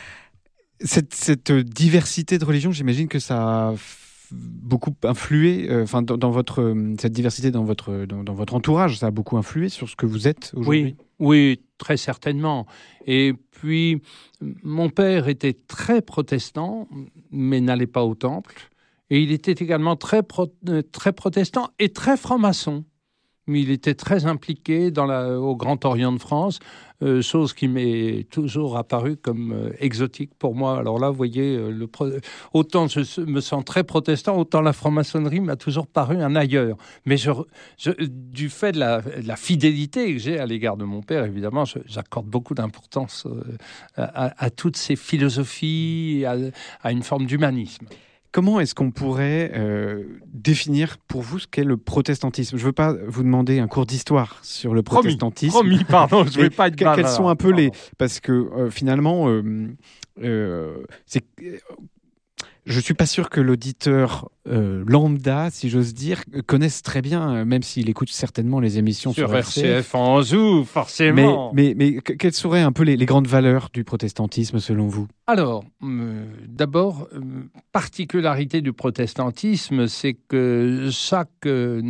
cette, cette diversité de religions, j'imagine que ça a beaucoup influé, euh, enfin, dans, dans votre, cette diversité dans votre, dans, dans votre entourage, ça a beaucoup influé sur ce que vous êtes aujourd'hui. Oui, oui, très certainement. Et puis, mon père était très protestant, mais n'allait pas au temple. Et il était également très, pro- très protestant et très franc-maçon. Mais il était très impliqué dans la, au Grand Orient de France, euh, chose qui m'est toujours apparue comme euh, exotique pour moi. Alors là, vous voyez, euh, le pro... autant je me sens très protestant, autant la franc-maçonnerie m'a toujours paru un ailleurs. Mais je, je, du fait de la, de la fidélité que j'ai à l'égard de mon père, évidemment, je, j'accorde beaucoup d'importance euh, à, à toutes ces philosophies, à, à une forme d'humanisme. Comment est-ce qu'on pourrait euh, définir pour vous ce qu'est le protestantisme ? Je ne veux pas vous demander un cours d'histoire sur le Promis, protestantisme. Promis, pardon, je ne vais pas être bavard. Quels sont un peu les... Parce que euh, finalement, euh, euh, c'est... je ne suis pas sûr que l'auditeur euh, lambda, si j'ose dire, connaisse très bien, même s'il écoute certainement les émissions sur, sur R C F en Anjou, forcément. Mais, mais, mais quelles seraient un peu les, les grandes valeurs du protestantisme selon vous ? Alors, euh, d'abord, euh, particularité du protestantisme, c'est que chaque euh,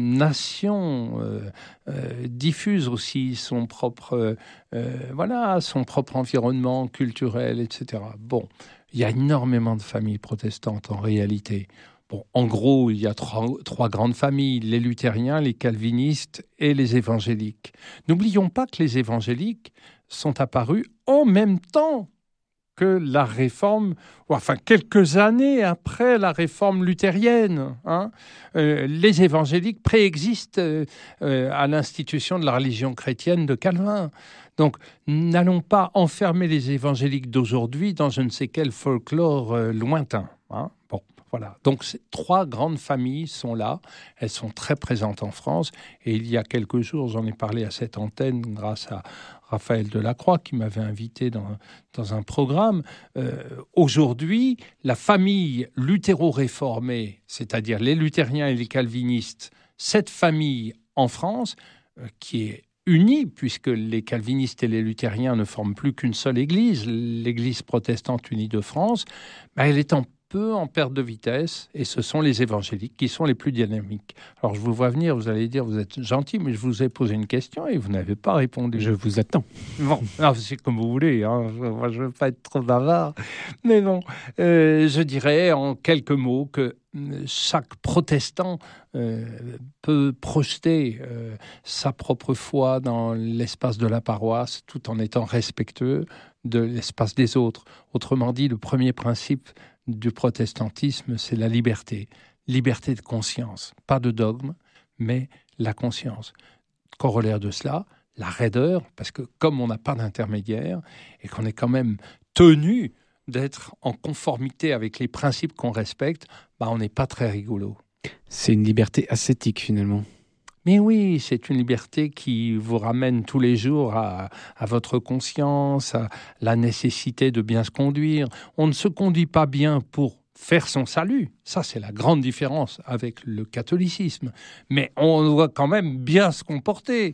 nation euh, euh, diffuse aussi son propre, euh, voilà, son propre environnement culturel, et cetera. Bon, il y a énormément de familles protestantes en réalité. Bon, en gros, il y a trois, trois grandes familles, les luthériens, les calvinistes et les évangéliques. N'oublions pas que les évangéliques sont apparus en même temps que la réforme, enfin quelques années après la réforme luthérienne. Hein. Euh, les évangéliques préexistent euh, euh, à l'institution de la religion chrétienne de Calvin. Donc, n'allons pas enfermer les évangéliques d'aujourd'hui dans je ne sais quel folklore euh, lointain. Hein. Bon, voilà. Donc, ces trois grandes familles sont là. Elles sont très présentes en France. Et il y a quelques jours, j'en ai parlé à cette antenne grâce à Raphaël Delacroix qui m'avait invité dans, dans un programme. Euh, aujourd'hui, la famille luthéro-réformée, c'est-à-dire les luthériens et les calvinistes, cette famille en France, euh, qui est unis, puisque les calvinistes et les luthériens ne forment plus qu'une seule église, l'église protestante unie de France, ben elle est en peu en perte de vitesse, et ce sont les évangéliques qui sont les plus dynamiques. Alors je vous vois venir, vous allez dire, vous êtes gentil, mais je vous ai posé une question et vous n'avez pas répondu. Je vous attends. Bon, alors, c'est comme vous voulez, hein. Moi je ne veux pas être trop bavard, mais bon, euh, je dirais en quelques mots que chaque protestant euh, peut projeter euh, sa propre foi dans l'espace de la paroisse tout en étant respectueux de l'espace des autres. Autrement dit, le premier principe du protestantisme, c'est la liberté. Liberté de conscience, pas de dogme, mais la conscience. Corollaire de cela, la raideur, parce que comme on n'a pas d'intermédiaire et qu'on est quand même tenu d'être en conformité avec les principes qu'on respecte, bah on n'est pas très rigolo. C'est une liberté ascétique finalement. Mais oui, c'est une liberté qui vous ramène tous les jours à, à votre conscience, à la nécessité de bien se conduire. On ne se conduit pas bien pour faire son salut. Ça, c'est la grande différence avec le catholicisme. Mais on doit quand même bien se comporter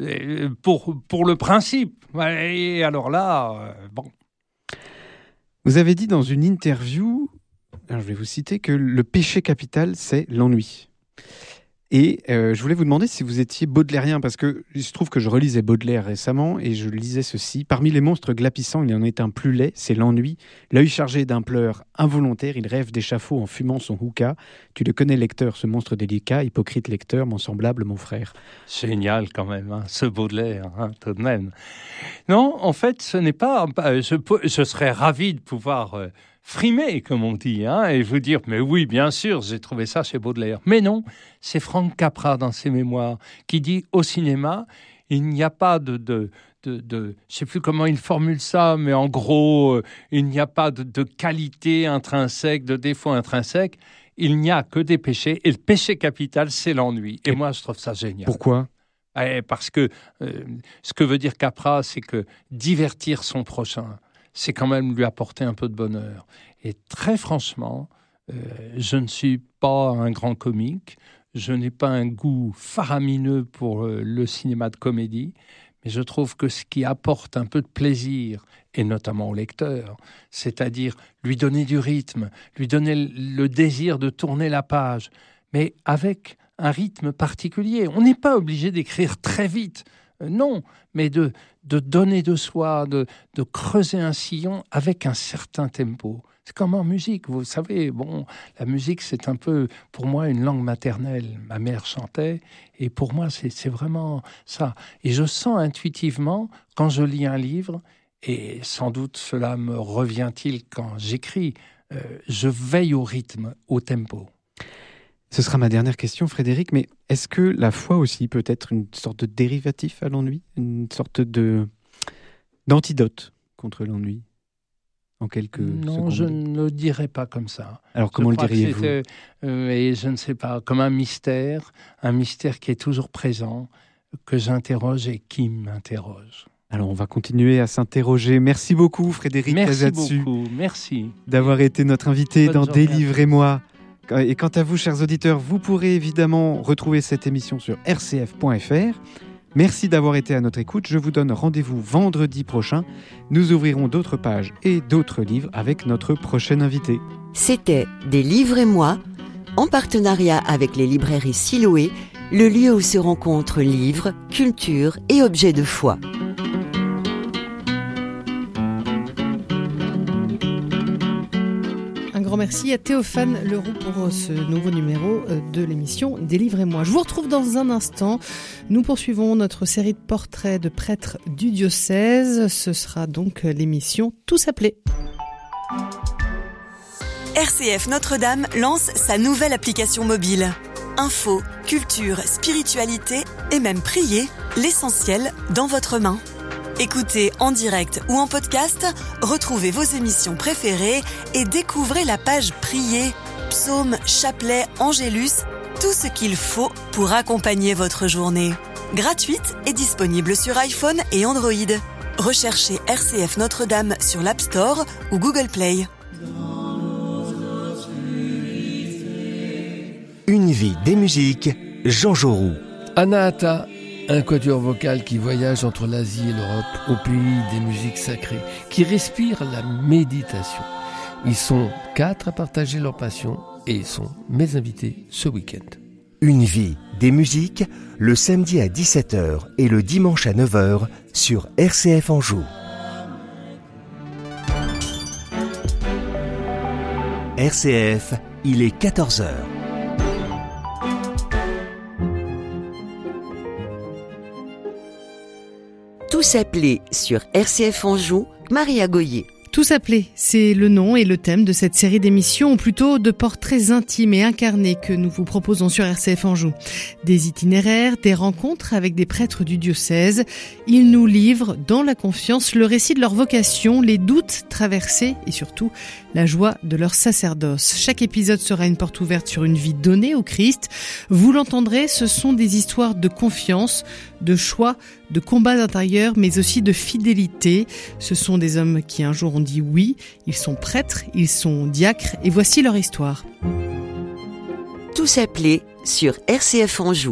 pour, pour le principe. Et alors là, bon... Vous avez dit dans une interview, alors je vais vous citer, que le péché capital, c'est l'ennui. Et euh, je voulais vous demander si vous étiez baudelairien, parce que il se trouve que je relisais Baudelaire récemment et je lisais ceci. Parmi les monstres glapissants, il y en est un plus laid, c'est l'ennui. L'œil chargé d'un pleur involontaire, il rêve d'échafaud en fumant son hookah. Tu le connais, lecteur, ce monstre délicat, hypocrite lecteur, mon semblable, mon frère. Génial quand même, hein, ce Baudelaire, hein, tout de même. Non, en fait, ce n'est pas... Je, je serais ravi de pouvoir... Euh, frimer, comme on dit, hein, et vous dire, mais oui, bien sûr, j'ai trouvé ça chez Baudelaire. Mais non, c'est Frank Capra dans ses mémoires qui dit, au cinéma, il n'y a pas de... de, de, de je ne sais plus comment il formule ça, mais en gros, euh, il n'y a pas de, de qualité intrinsèque, de défaut intrinsèque. Il n'y a que des péchés, et le péché capital, c'est l'ennui. Et, et moi, je trouve ça génial. Pourquoi ? Eh, parce que euh, ce que veut dire Capra, c'est que divertir son prochain, c'est quand même lui apporter un peu de bonheur. Et très franchement, euh, je ne suis pas un grand comique, je n'ai pas un goût faramineux pour euh, le cinéma de comédie, mais je trouve que ce qui apporte un peu de plaisir, et notamment au lecteur, c'est-à-dire lui donner du rythme, lui donner le désir de tourner la page, mais avec un rythme particulier. On n'est pas obligé d'écrire très vite. euh, non, mais de, de donner de soi, de, de creuser un sillon avec un certain tempo. C'est comme en musique, vous savez, bon, la musique, c'est un peu, pour moi, une langue maternelle. Ma mère chantait, et pour moi, c'est, c'est vraiment ça. Et je sens intuitivement, quand je lis un livre, et sans doute cela me revient-il quand j'écris, euh, je veille au rythme, au tempo. Ce sera ma dernière question, Frédéric, mais est-ce que la foi aussi peut être une sorte de dérivatif à l'ennui, une sorte de d'antidote contre l'ennui? En quelques non, secondes. je ne le dirais pas comme ça. Alors comment je le diriez-vous? euh, Et je ne sais pas, comme un mystère, un mystère qui est toujours présent, que j'interroge et qui m'interroge. Alors on va continuer à s'interroger. Merci beaucoup Frédéric Casatsu. Merci beaucoup, merci. D'avoir été notre invité Bonne dans journée. Délivrez-moi. Et quant à vous, chers auditeurs, vous pourrez évidemment retrouver cette émission sur r c f point f r. Merci d'avoir été à notre écoute. Je vous donne rendez-vous vendredi prochain. Nous ouvrirons d'autres pages et d'autres livres avec notre prochain invité. C'était Délivrez-moi, en partenariat avec les librairies Siloé, le lieu où se rencontrent livres, culture et objets de foi. Un grand merci à Théophane Leroux pour ce nouveau numéro de l'émission Délivrez-moi. Je vous retrouve dans un instant. Nous poursuivons notre série de portraits de prêtres du diocèse. Ce sera donc l'émission Tous appelés. R C F Notre-Dame lance sa nouvelle application mobile. Info, culture, spiritualité et même prier, l'essentiel dans votre main. Écoutez en direct ou en podcast, retrouvez vos émissions préférées et découvrez la page Prier, psaumes, chapelets, angélus, tout ce qu'il faut pour accompagner votre journée. Gratuite et disponible sur iPhone et Android. Recherchez R C F Notre-Dame sur l'App Store ou Google Play. Une vie des musiques, Jean Jaurou. Anahata, un quatuor vocal qui voyage entre l'Asie et l'Europe, au pays des musiques sacrées, qui respire la méditation. Ils sont quatre à partager leur passion et ils sont mes invités ce week-end. Une vie des musiques, le samedi à dix-sept heures et le dimanche à neuf heures sur R C F Anjou. R C F, il est quatorze heures. Tous appelés sur R C F Anjou, Maria Goyer. Tous appelés, c'est le nom et le thème de cette série d'émissions, ou plutôt de portraits intimes et incarnés que nous vous proposons sur R C F Anjou. Des itinéraires, des rencontres avec des prêtres du diocèse. Ils nous livrent dans la confiance le récit de leur vocation, les doutes traversés et surtout la joie de leur sacerdoce. Chaque épisode sera une porte ouverte sur une vie donnée au Christ. Vous l'entendrez, ce sont des histoires de confiance, de choix, de combats intérieurs, mais aussi de fidélité. Ce sont des hommes qui un jour ont dit oui, ils sont prêtres, ils sont diacres, et voici leur histoire. Tous appelés sur R C F Anjou.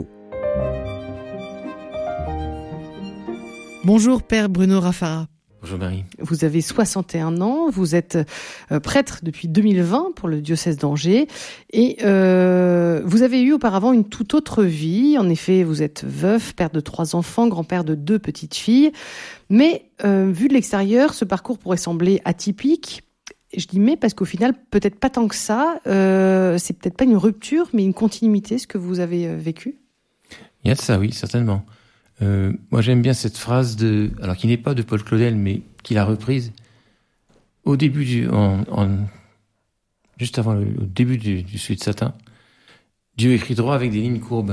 Bonjour Père Bruno Raffara. Bonjour Marie. Vous avez soixante et un ans, vous êtes euh, prêtre depuis deux mille vingt pour le diocèse d'Angers et euh, vous avez eu auparavant une toute autre vie. En effet, vous êtes veuf, père de trois enfants, grand-père de deux petites filles. Mais euh, vu de l'extérieur, ce parcours pourrait sembler atypique. Je dis mais parce qu'au final, peut-être pas tant que ça. Euh, c'est peut-être pas une rupture, mais une continuité, ce que vous avez euh, vécu. Il y a de ça, oui, certainement. Euh, moi, j'aime bien cette phrase de, alors qui n'est pas de Paul Claudel, mais qu'il a reprise au début du, en, en, juste avant le au début du, du Suite Satin. Dieu écrit droit avec des lignes courbes.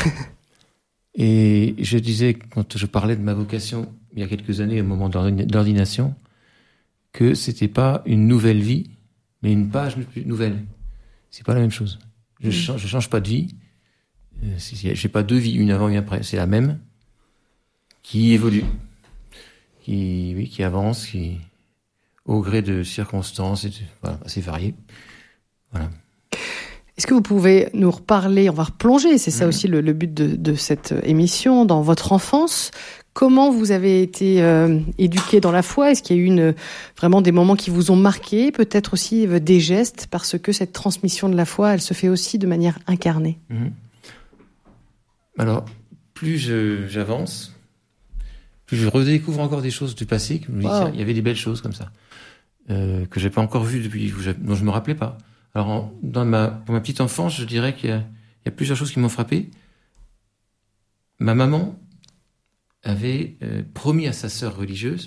Et je disais, quand je parlais de ma vocation il y a quelques années, au moment d'ordination, que c'était pas une nouvelle vie, mais une page nouvelle. C'est pas la même chose. Je, mmh. change, je change pas de vie. Euh, j'ai pas deux vies, une avant et une après. C'est la même, qui évolue, qui, oui, qui avance, qui, au gré de circonstances, et de, voilà, assez variées. Voilà. Est-ce que vous pouvez nous reparler, on va replonger, c'est ça mmh. aussi le, le but de, de cette émission, dans votre enfance. Comment vous avez été euh, éduqué dans la foi? Est-ce qu'il y a eu une, vraiment des moments qui vous ont marqué? Peut-être aussi euh, des gestes, parce que cette transmission de la foi, elle se fait aussi de manière incarnée. Mmh. Alors, plus je, j'avance, je redécouvre encore des choses du passé, que je me dis, Wow. tiens, il y avait des belles choses comme ça, euh, que j'ai pas encore vues depuis, dont je me rappelais pas. Alors, en, dans ma, pour ma petite enfance, je dirais qu'il y a, il y a plusieurs choses qui m'ont frappé. Ma maman avait euh, promis à sa sœur religieuse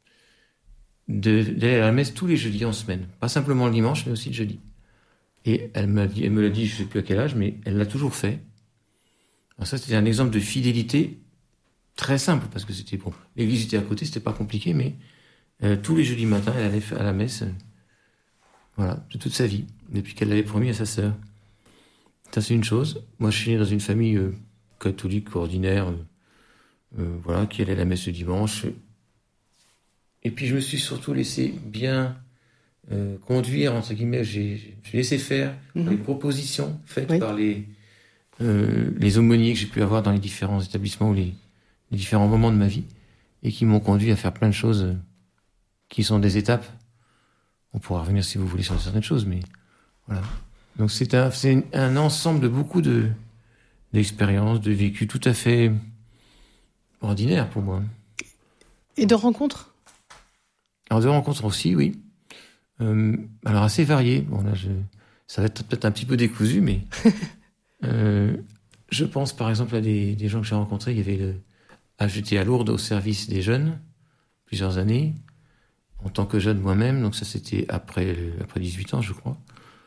de, d'aller à la messe tous les jeudis en semaine. Pas simplement le dimanche, mais aussi le jeudi. Et elle, m'a dit, elle me l'a dit, je ne sais plus à quel âge, mais elle l'a toujours fait. Alors ça, c'était un exemple de fidélité très simple, parce que c'était bon. L'église était à côté, c'était pas compliqué, mais euh, tous les jeudis matins, elle allait à la messe, euh, voilà, de toute sa vie, depuis qu'elle l'avait promis à sa sœur. Ça, c'est une chose. Moi, je suis né dans une famille euh, catholique ordinaire, euh, euh, voilà, qui allait à la messe le dimanche. Et puis, je me suis surtout laissé bien euh, conduire, entre guillemets. J'ai, j'ai laissé faire mm-hmm. les propositions faites oui. par les, euh, les aumôniers que j'ai pu avoir dans les différents établissements ou les, les différents moments de ma vie, et qui m'ont conduit à faire plein de choses euh, qui sont des étapes. On pourra revenir, si vous voulez, sur certaines choses, mais voilà. Donc, c'est un, c'est un ensemble de beaucoup de, d'expériences, de vécus tout à fait ordinaires pour moi. Et de rencontres ? Alors, de rencontres aussi, oui. Euh, alors, assez variées. Bon, là, je, ça va être peut-être un petit peu décousu, mais euh, je pense, par exemple, à des, des gens que j'ai rencontrés. Il y avait le, ah, j'étais à Lourdes au service des jeunes, plusieurs années, en tant que jeune moi-même. Donc, ça, c'était après, après dix-huit ans, je crois.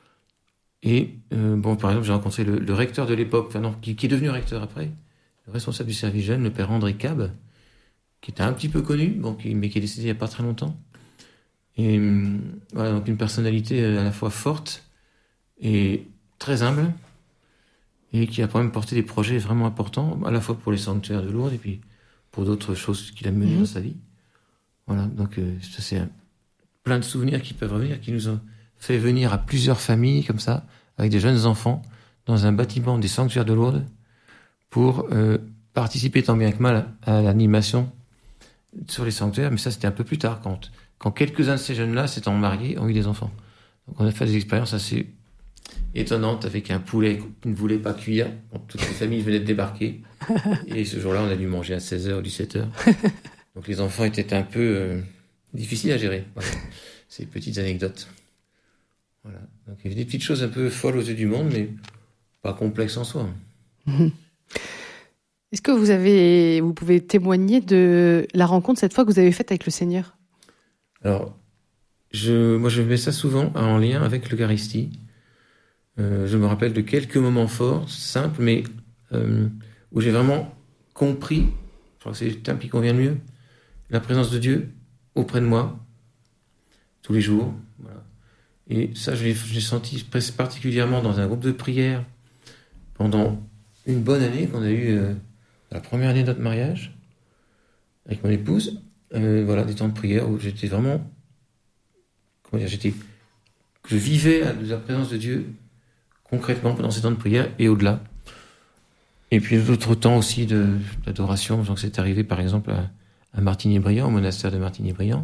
Et, euh, bon, par exemple, j'ai rencontré le, le recteur de l'époque, enfin non, qui, qui est devenu recteur après, le responsable du service jeune, le père André Cab, qui était un petit peu connu, bon, qui, mais qui est décédé il n'y a pas très longtemps. Et euh, voilà, donc une personnalité à la fois forte et très humble, et qui a quand même porté des projets vraiment importants, à la fois pour les sanctuaires de Lourdes et puis pour d'autres choses qu'il a menées mmh. dans sa vie. Voilà, donc euh, ça, c'est un, plein de souvenirs qui peuvent revenir, qui nous ont fait venir à plusieurs familles comme ça, avec des jeunes enfants, dans un bâtiment des sanctuaires de Lourdes, pour euh, participer tant bien que mal à l'animation sur les sanctuaires. Mais ça, c'était un peu plus tard, quand, quand quelques-uns de ces jeunes-là, s'étant mariés, ont eu des enfants. Donc on a fait des expériences assez étonnantes, avec un poulet qui ne voulait pas cuire. Donc, toutes les familles venaient de débarquer. Et ce jour-là, on a dû manger à seize heures ou dix-sept heures. Donc les enfants étaient un peu euh, difficiles à gérer. Voilà. Ces petites anecdotes. Voilà. Donc il y avait des petites choses un peu folles aux yeux du monde, mais pas complexes en soi. Mmh. Est-ce que vous avez, vous pouvez témoigner de la rencontre cette fois que vous avez faite avec le Seigneur ? Alors, je, moi je mets ça souvent en lien avec l'Eucharistie. Euh, je me rappelle de quelques moments forts, simples, mais euh, où j'ai vraiment compris, je crois que c'est le terme qui convient le mieux, la présence de Dieu auprès de moi, tous les jours. Voilà. Et ça, je l'ai, je l'ai senti particulièrement dans un groupe de prière pendant une bonne année qu'on a eu, euh, la première année de notre mariage, avec mon épouse. Euh, voilà, des temps de prière où j'étais vraiment, comment dire, j'étais, je vivais la présence de Dieu concrètement pendant ces temps de prière et au-delà. Et puis d'autres temps aussi de, d'adoration. Donc c'est arrivé par exemple à, à Martigny-Briand, au monastère de Martigny-Briand.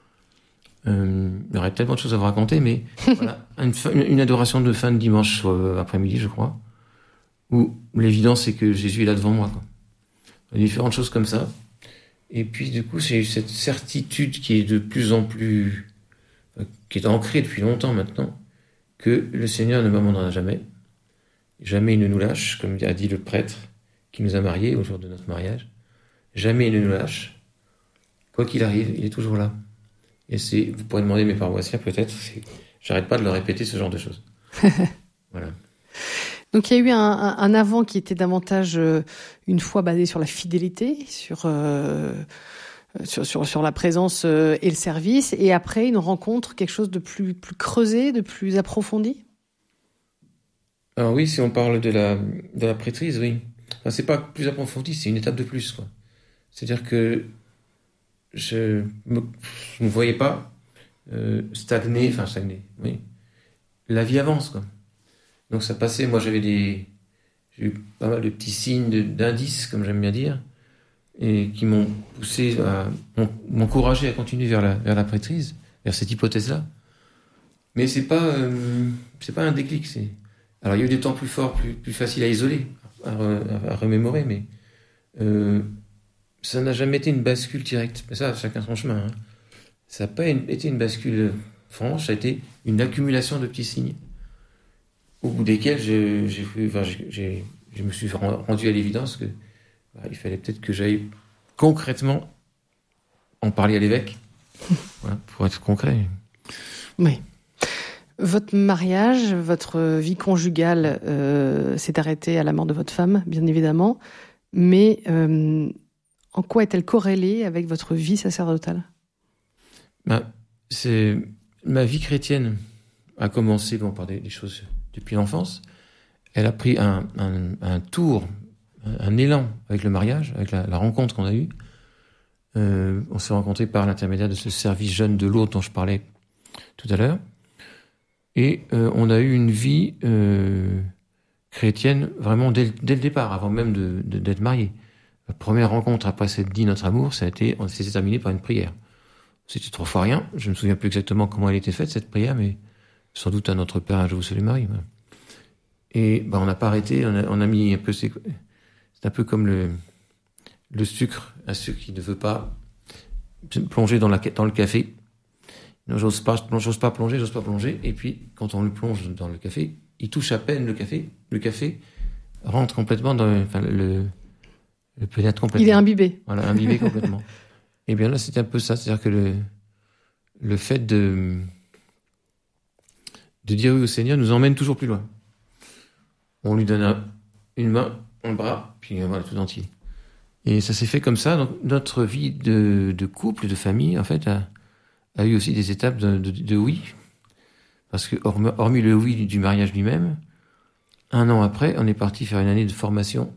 Euh, il y aurait tellement de choses à vous raconter, mais voilà, une, une adoration de fin de dimanche euh, après-midi, je crois, où l'évidence c'est que Jésus est là devant moi, quoi. Différentes choses comme ça. Et puis du coup, c'est cette certitude qui est de plus en plus, euh, qui est ancrée depuis longtemps maintenant, que le Seigneur ne m'abandonnera jamais. Jamais il ne nous lâche, comme a dit le prêtre qui nous a mariés au jour de notre mariage. Jamais il ne nous lâche. Quoi qu'il arrive, il est toujours là. Et c'est, vous pourrez demander mes paroissiens peut-être, c'est, j'arrête pas de leur répéter ce genre de choses. Voilà. Donc il y a eu un, un, un avant qui était davantage euh, une foi basé sur la fidélité, sur, euh, sur, sur, sur la présence euh, et le service, et après une rencontre, quelque chose de plus, plus creusé, de plus approfondi. Alors oui, si on parle de la, de la prêtrise, oui. Enfin, c'est pas plus approfondi, c'est une étape de plus, quoi. C'est-à-dire que je me, je ne voyais pas euh, stagner, enfin stagner, oui. La vie avance, quoi. Donc ça passait, moi j'avais des, j'ai eu pas mal de petits signes de, d'indices, comme j'aime bien dire, et qui m'ont poussé, à, m'ont, m'ont encouragé à continuer vers la, vers la prêtrise, vers cette hypothèse-là. Mais c'est pas, euh, c'est pas un déclic, c'est... Alors, il y a eu des temps plus forts, plus, plus faciles à isoler, à, à, à remémorer, mais euh, ça n'a jamais été une bascule directe. Mais ça, chacun son chemin. Hein. Ça n'a pas une, été une bascule franche, ça a été une accumulation de petits signes, au bout desquels j'ai, j'ai, enfin, j'ai, j'ai, je me suis rendu à l'évidence que bah, il fallait peut-être que j'aille concrètement en parler à l'évêque, voilà, pour être concret. Oui. Votre mariage, votre vie conjugale euh, s'est arrêtée à la mort de votre femme, bien évidemment, mais euh, en quoi est-elle corrélée avec votre vie sacerdotale ? bah, c'est, ma vie chrétienne a commencé bon, par des, des choses depuis l'enfance. Elle a pris un, un, un tour, un, un élan avec le mariage, avec la, la rencontre qu'on a eue. Euh, on s'est rencontrés par l'intermédiaire de ce service jeune de Lourdes dont je parlais tout à l'heure. Et euh, on a eu une vie euh, chrétienne vraiment dès, dès le départ, avant même de, de, d'être mariés. La première rencontre après s'être dit notre amour, ça a été, on s'est terminé par une prière. C'était trois fois rien. Je me souviens plus exactement comment elle était faite, cette prière, mais sans doute à notre Père, je vous salue Marie. Et ben, on n'a pas arrêté, on a, on a mis un peu... C'est, c'est un peu comme le, le sucre, un sucre qui ne veut pas plonger dans, la, dans le café. Non, j'ose pas, j'ose pas plonger, j'ose pas plonger. Et puis, quand on le plonge dans le café, il touche à peine le café. Le café rentre complètement dans le... Enfin, le, le pénètre complètement. Il est imbibé. Voilà, imbibé complètement. Et bien là, c'était un peu ça. C'est-à-dire que le, le fait de, de dire oui au Seigneur nous emmène toujours plus loin. On lui donne un, une main, un bras, puis voilà, tout entier. Et ça s'est fait comme ça. Donc, notre vie de, de couple, de famille, en fait, a, a eu aussi des étapes de, de, de oui. Parce que, hormis le oui du mariage lui-même, un an après, on est parti faire une année de formation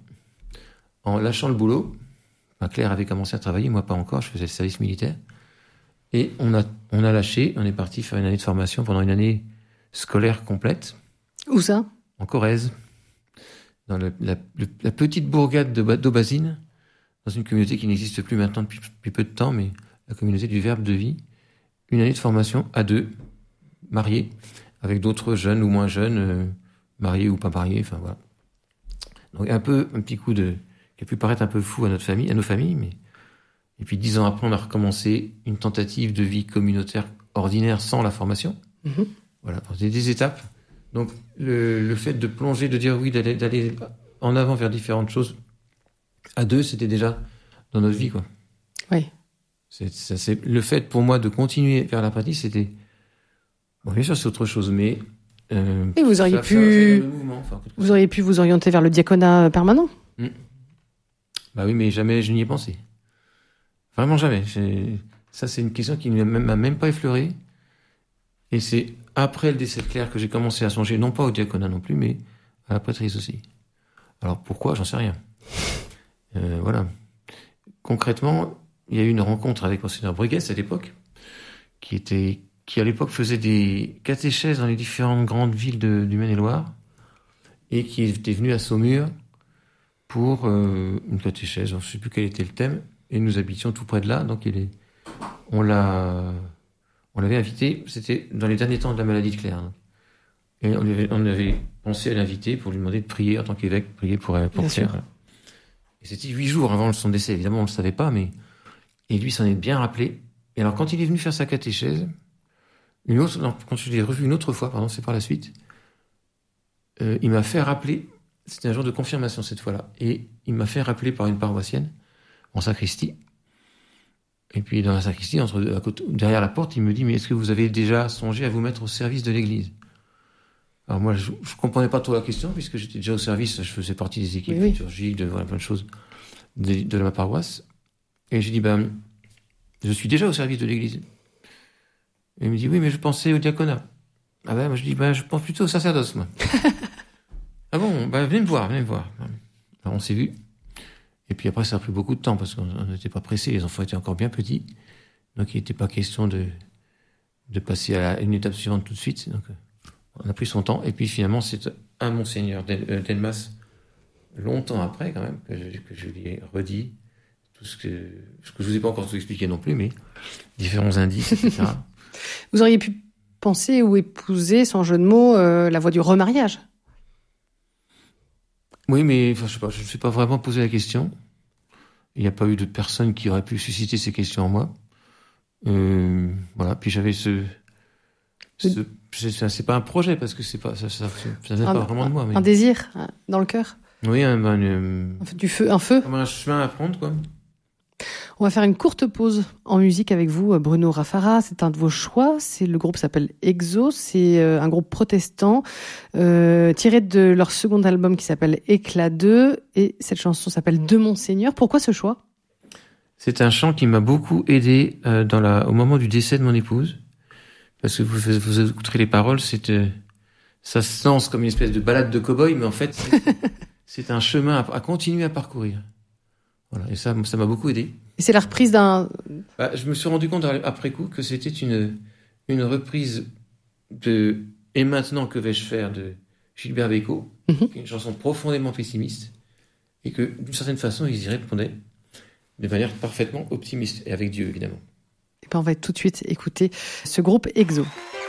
en lâchant le boulot. Enfin, Claire avait commencé à travailler, moi pas encore, je faisais le service militaire. Et on a, on a lâché, on est parti faire une année de formation pendant une année scolaire complète. Où ça ? En Corrèze, dans le, la, le, la petite bourgade de, d'Aubazine, dans une communauté qui n'existe plus maintenant depuis, depuis peu de temps, mais la communauté du Verbe de Vie. Une année de formation à deux, mariés, avec d'autres jeunes ou moins jeunes, euh, mariés ou pas mariés, enfin voilà. Donc un peu, un petit coup de... qui a pu paraître un peu fou à notre famille, à nos familles, mais... Et puis dix ans après, on a recommencé une tentative de vie communautaire ordinaire sans la formation. Mmh. Voilà, c'était des étapes. Donc le, le fait de plonger, de dire oui, d'aller, d'aller en avant vers différentes choses, à deux, c'était déjà dans notre vie, quoi. Oui. C'est, ça, c'est, le fait pour moi de continuer vers la pratique, c'était... Bon, bien sûr, c'est autre chose, mais... Euh, Et vous auriez ça, pu... ça, ça mouvement, enfin, vous auriez pu vous orienter vers le diaconat permanent. Mmh. Bah oui, mais jamais je n'y ai pensé. Vraiment jamais. J'ai... Ça, c'est une question qui ne m'a même pas effleuré. Et c'est après le décès de Claire que j'ai commencé à songer, non pas au diaconat non plus, mais à la prêtrise aussi. Alors pourquoi ? J'en sais rien. Euh, voilà. Concrètement, il y a eu une rencontre avec Monseigneur Bruguès à l'époque, qui était, qui à l'époque faisait des catéchèses dans les différentes grandes villes de, du Maine-et-Loire, et qui était venu à Saumur pour euh, une catéchèse, je ne sais plus quel était le thème, et nous habitions tout près de là, donc il est, on l'a, on l'avait invité, c'était dans les derniers temps de la maladie de Claire, hein. Et on avait, on avait pensé à l'inviter pour lui demander de prier en tant qu'évêque, prier pour, pour Claire. Voilà. Et c'était huit jours avant son décès, évidemment on ne le savait pas, mais et lui s'en est bien rappelé. Et alors quand il est venu faire sa catéchèse, une autre, non, quand je l'ai revu une autre fois, pardon, c'est par la suite, euh, il m'a fait rappeler. C'était un jour de confirmation cette fois-là. Et il m'a fait rappeler par une paroissienne, en sacristie. Et puis dans la sacristie, entre, à côté, derrière la porte, il me dit « Mais est-ce que vous avez déjà songé à vous mettre au service de l'Église ?» Alors moi, je ne comprenais pas trop la question, puisque j'étais déjà au service, je faisais partie des équipes oui, liturgiques, de voilà, plein de choses de, de ma paroisse. Et j'ai dit ben, « Je suis déjà au service de l'Église. » Et il me dit « Oui, mais je pensais au diaconat. » Ah ben, moi je dis ben, « Je pense plutôt au sacerdoce, moi. » Ah bon, bah venez me voir, venez me voir. Alors on s'est vus. Et puis après, ça a pris beaucoup de temps parce qu'on n'était pas pressés, les enfants étaient encore bien petits. Donc il n'était pas question de, de passer à une étape suivante tout de suite. Donc on a pris son temps. Et puis finalement, c'est un Monseigneur Delmas, longtemps après quand même, que je, que je lui ai redit tout ce que, ce que je vous ai pas encore tout expliqué non plus, mais différents indices, et cetera. Vous auriez pu penser ou épouser, sans jeu de mots, euh, la voie du remariage. Oui, mais enfin, je sais pas, je ne me suis pas vraiment posé la question. Il n'y a pas eu de personne qui aurait pu susciter ces questions en moi. Euh, voilà. Puis j'avais ce, ce c'est, c'est pas un projet parce que c'est pas ça, ça, ça vient un, pas vraiment de moi. Mais... Un désir dans le cœur. Oui, un, un, un, du feu, un feu. Comme un chemin à prendre, quoi. On va faire une courte pause en musique avec vous, Bruno Rafara. C'est un de vos choix. C'est le groupe s'appelle Exo. C'est un groupe protestant euh, tiré de leur second album qui s'appelle Éclat deux. Et cette chanson s'appelle De mon Seigneur. Pourquoi ce choix ? C'est un chant qui m'a beaucoup aidé euh, dans la, au moment du décès de mon épouse. Parce que vous, vous écouterez les paroles, c'est, euh, ça se lance comme une espèce de balade de cow-boy, mais en fait, c'est, c'est un chemin à, à continuer à parcourir. Voilà, et ça, ça m'a beaucoup aidé. Et c'est la reprise d'un... Bah, je me suis rendu compte après coup que c'était une, une reprise de « Et maintenant, que vais-je faire ?» de Gilbert Bécaud, mm-hmm. qui est une chanson profondément pessimiste, et que, d'une certaine façon, ils y répondaient de manière parfaitement optimiste, et avec Dieu, évidemment. Et ben on va tout de suite écouter ce groupe Exo.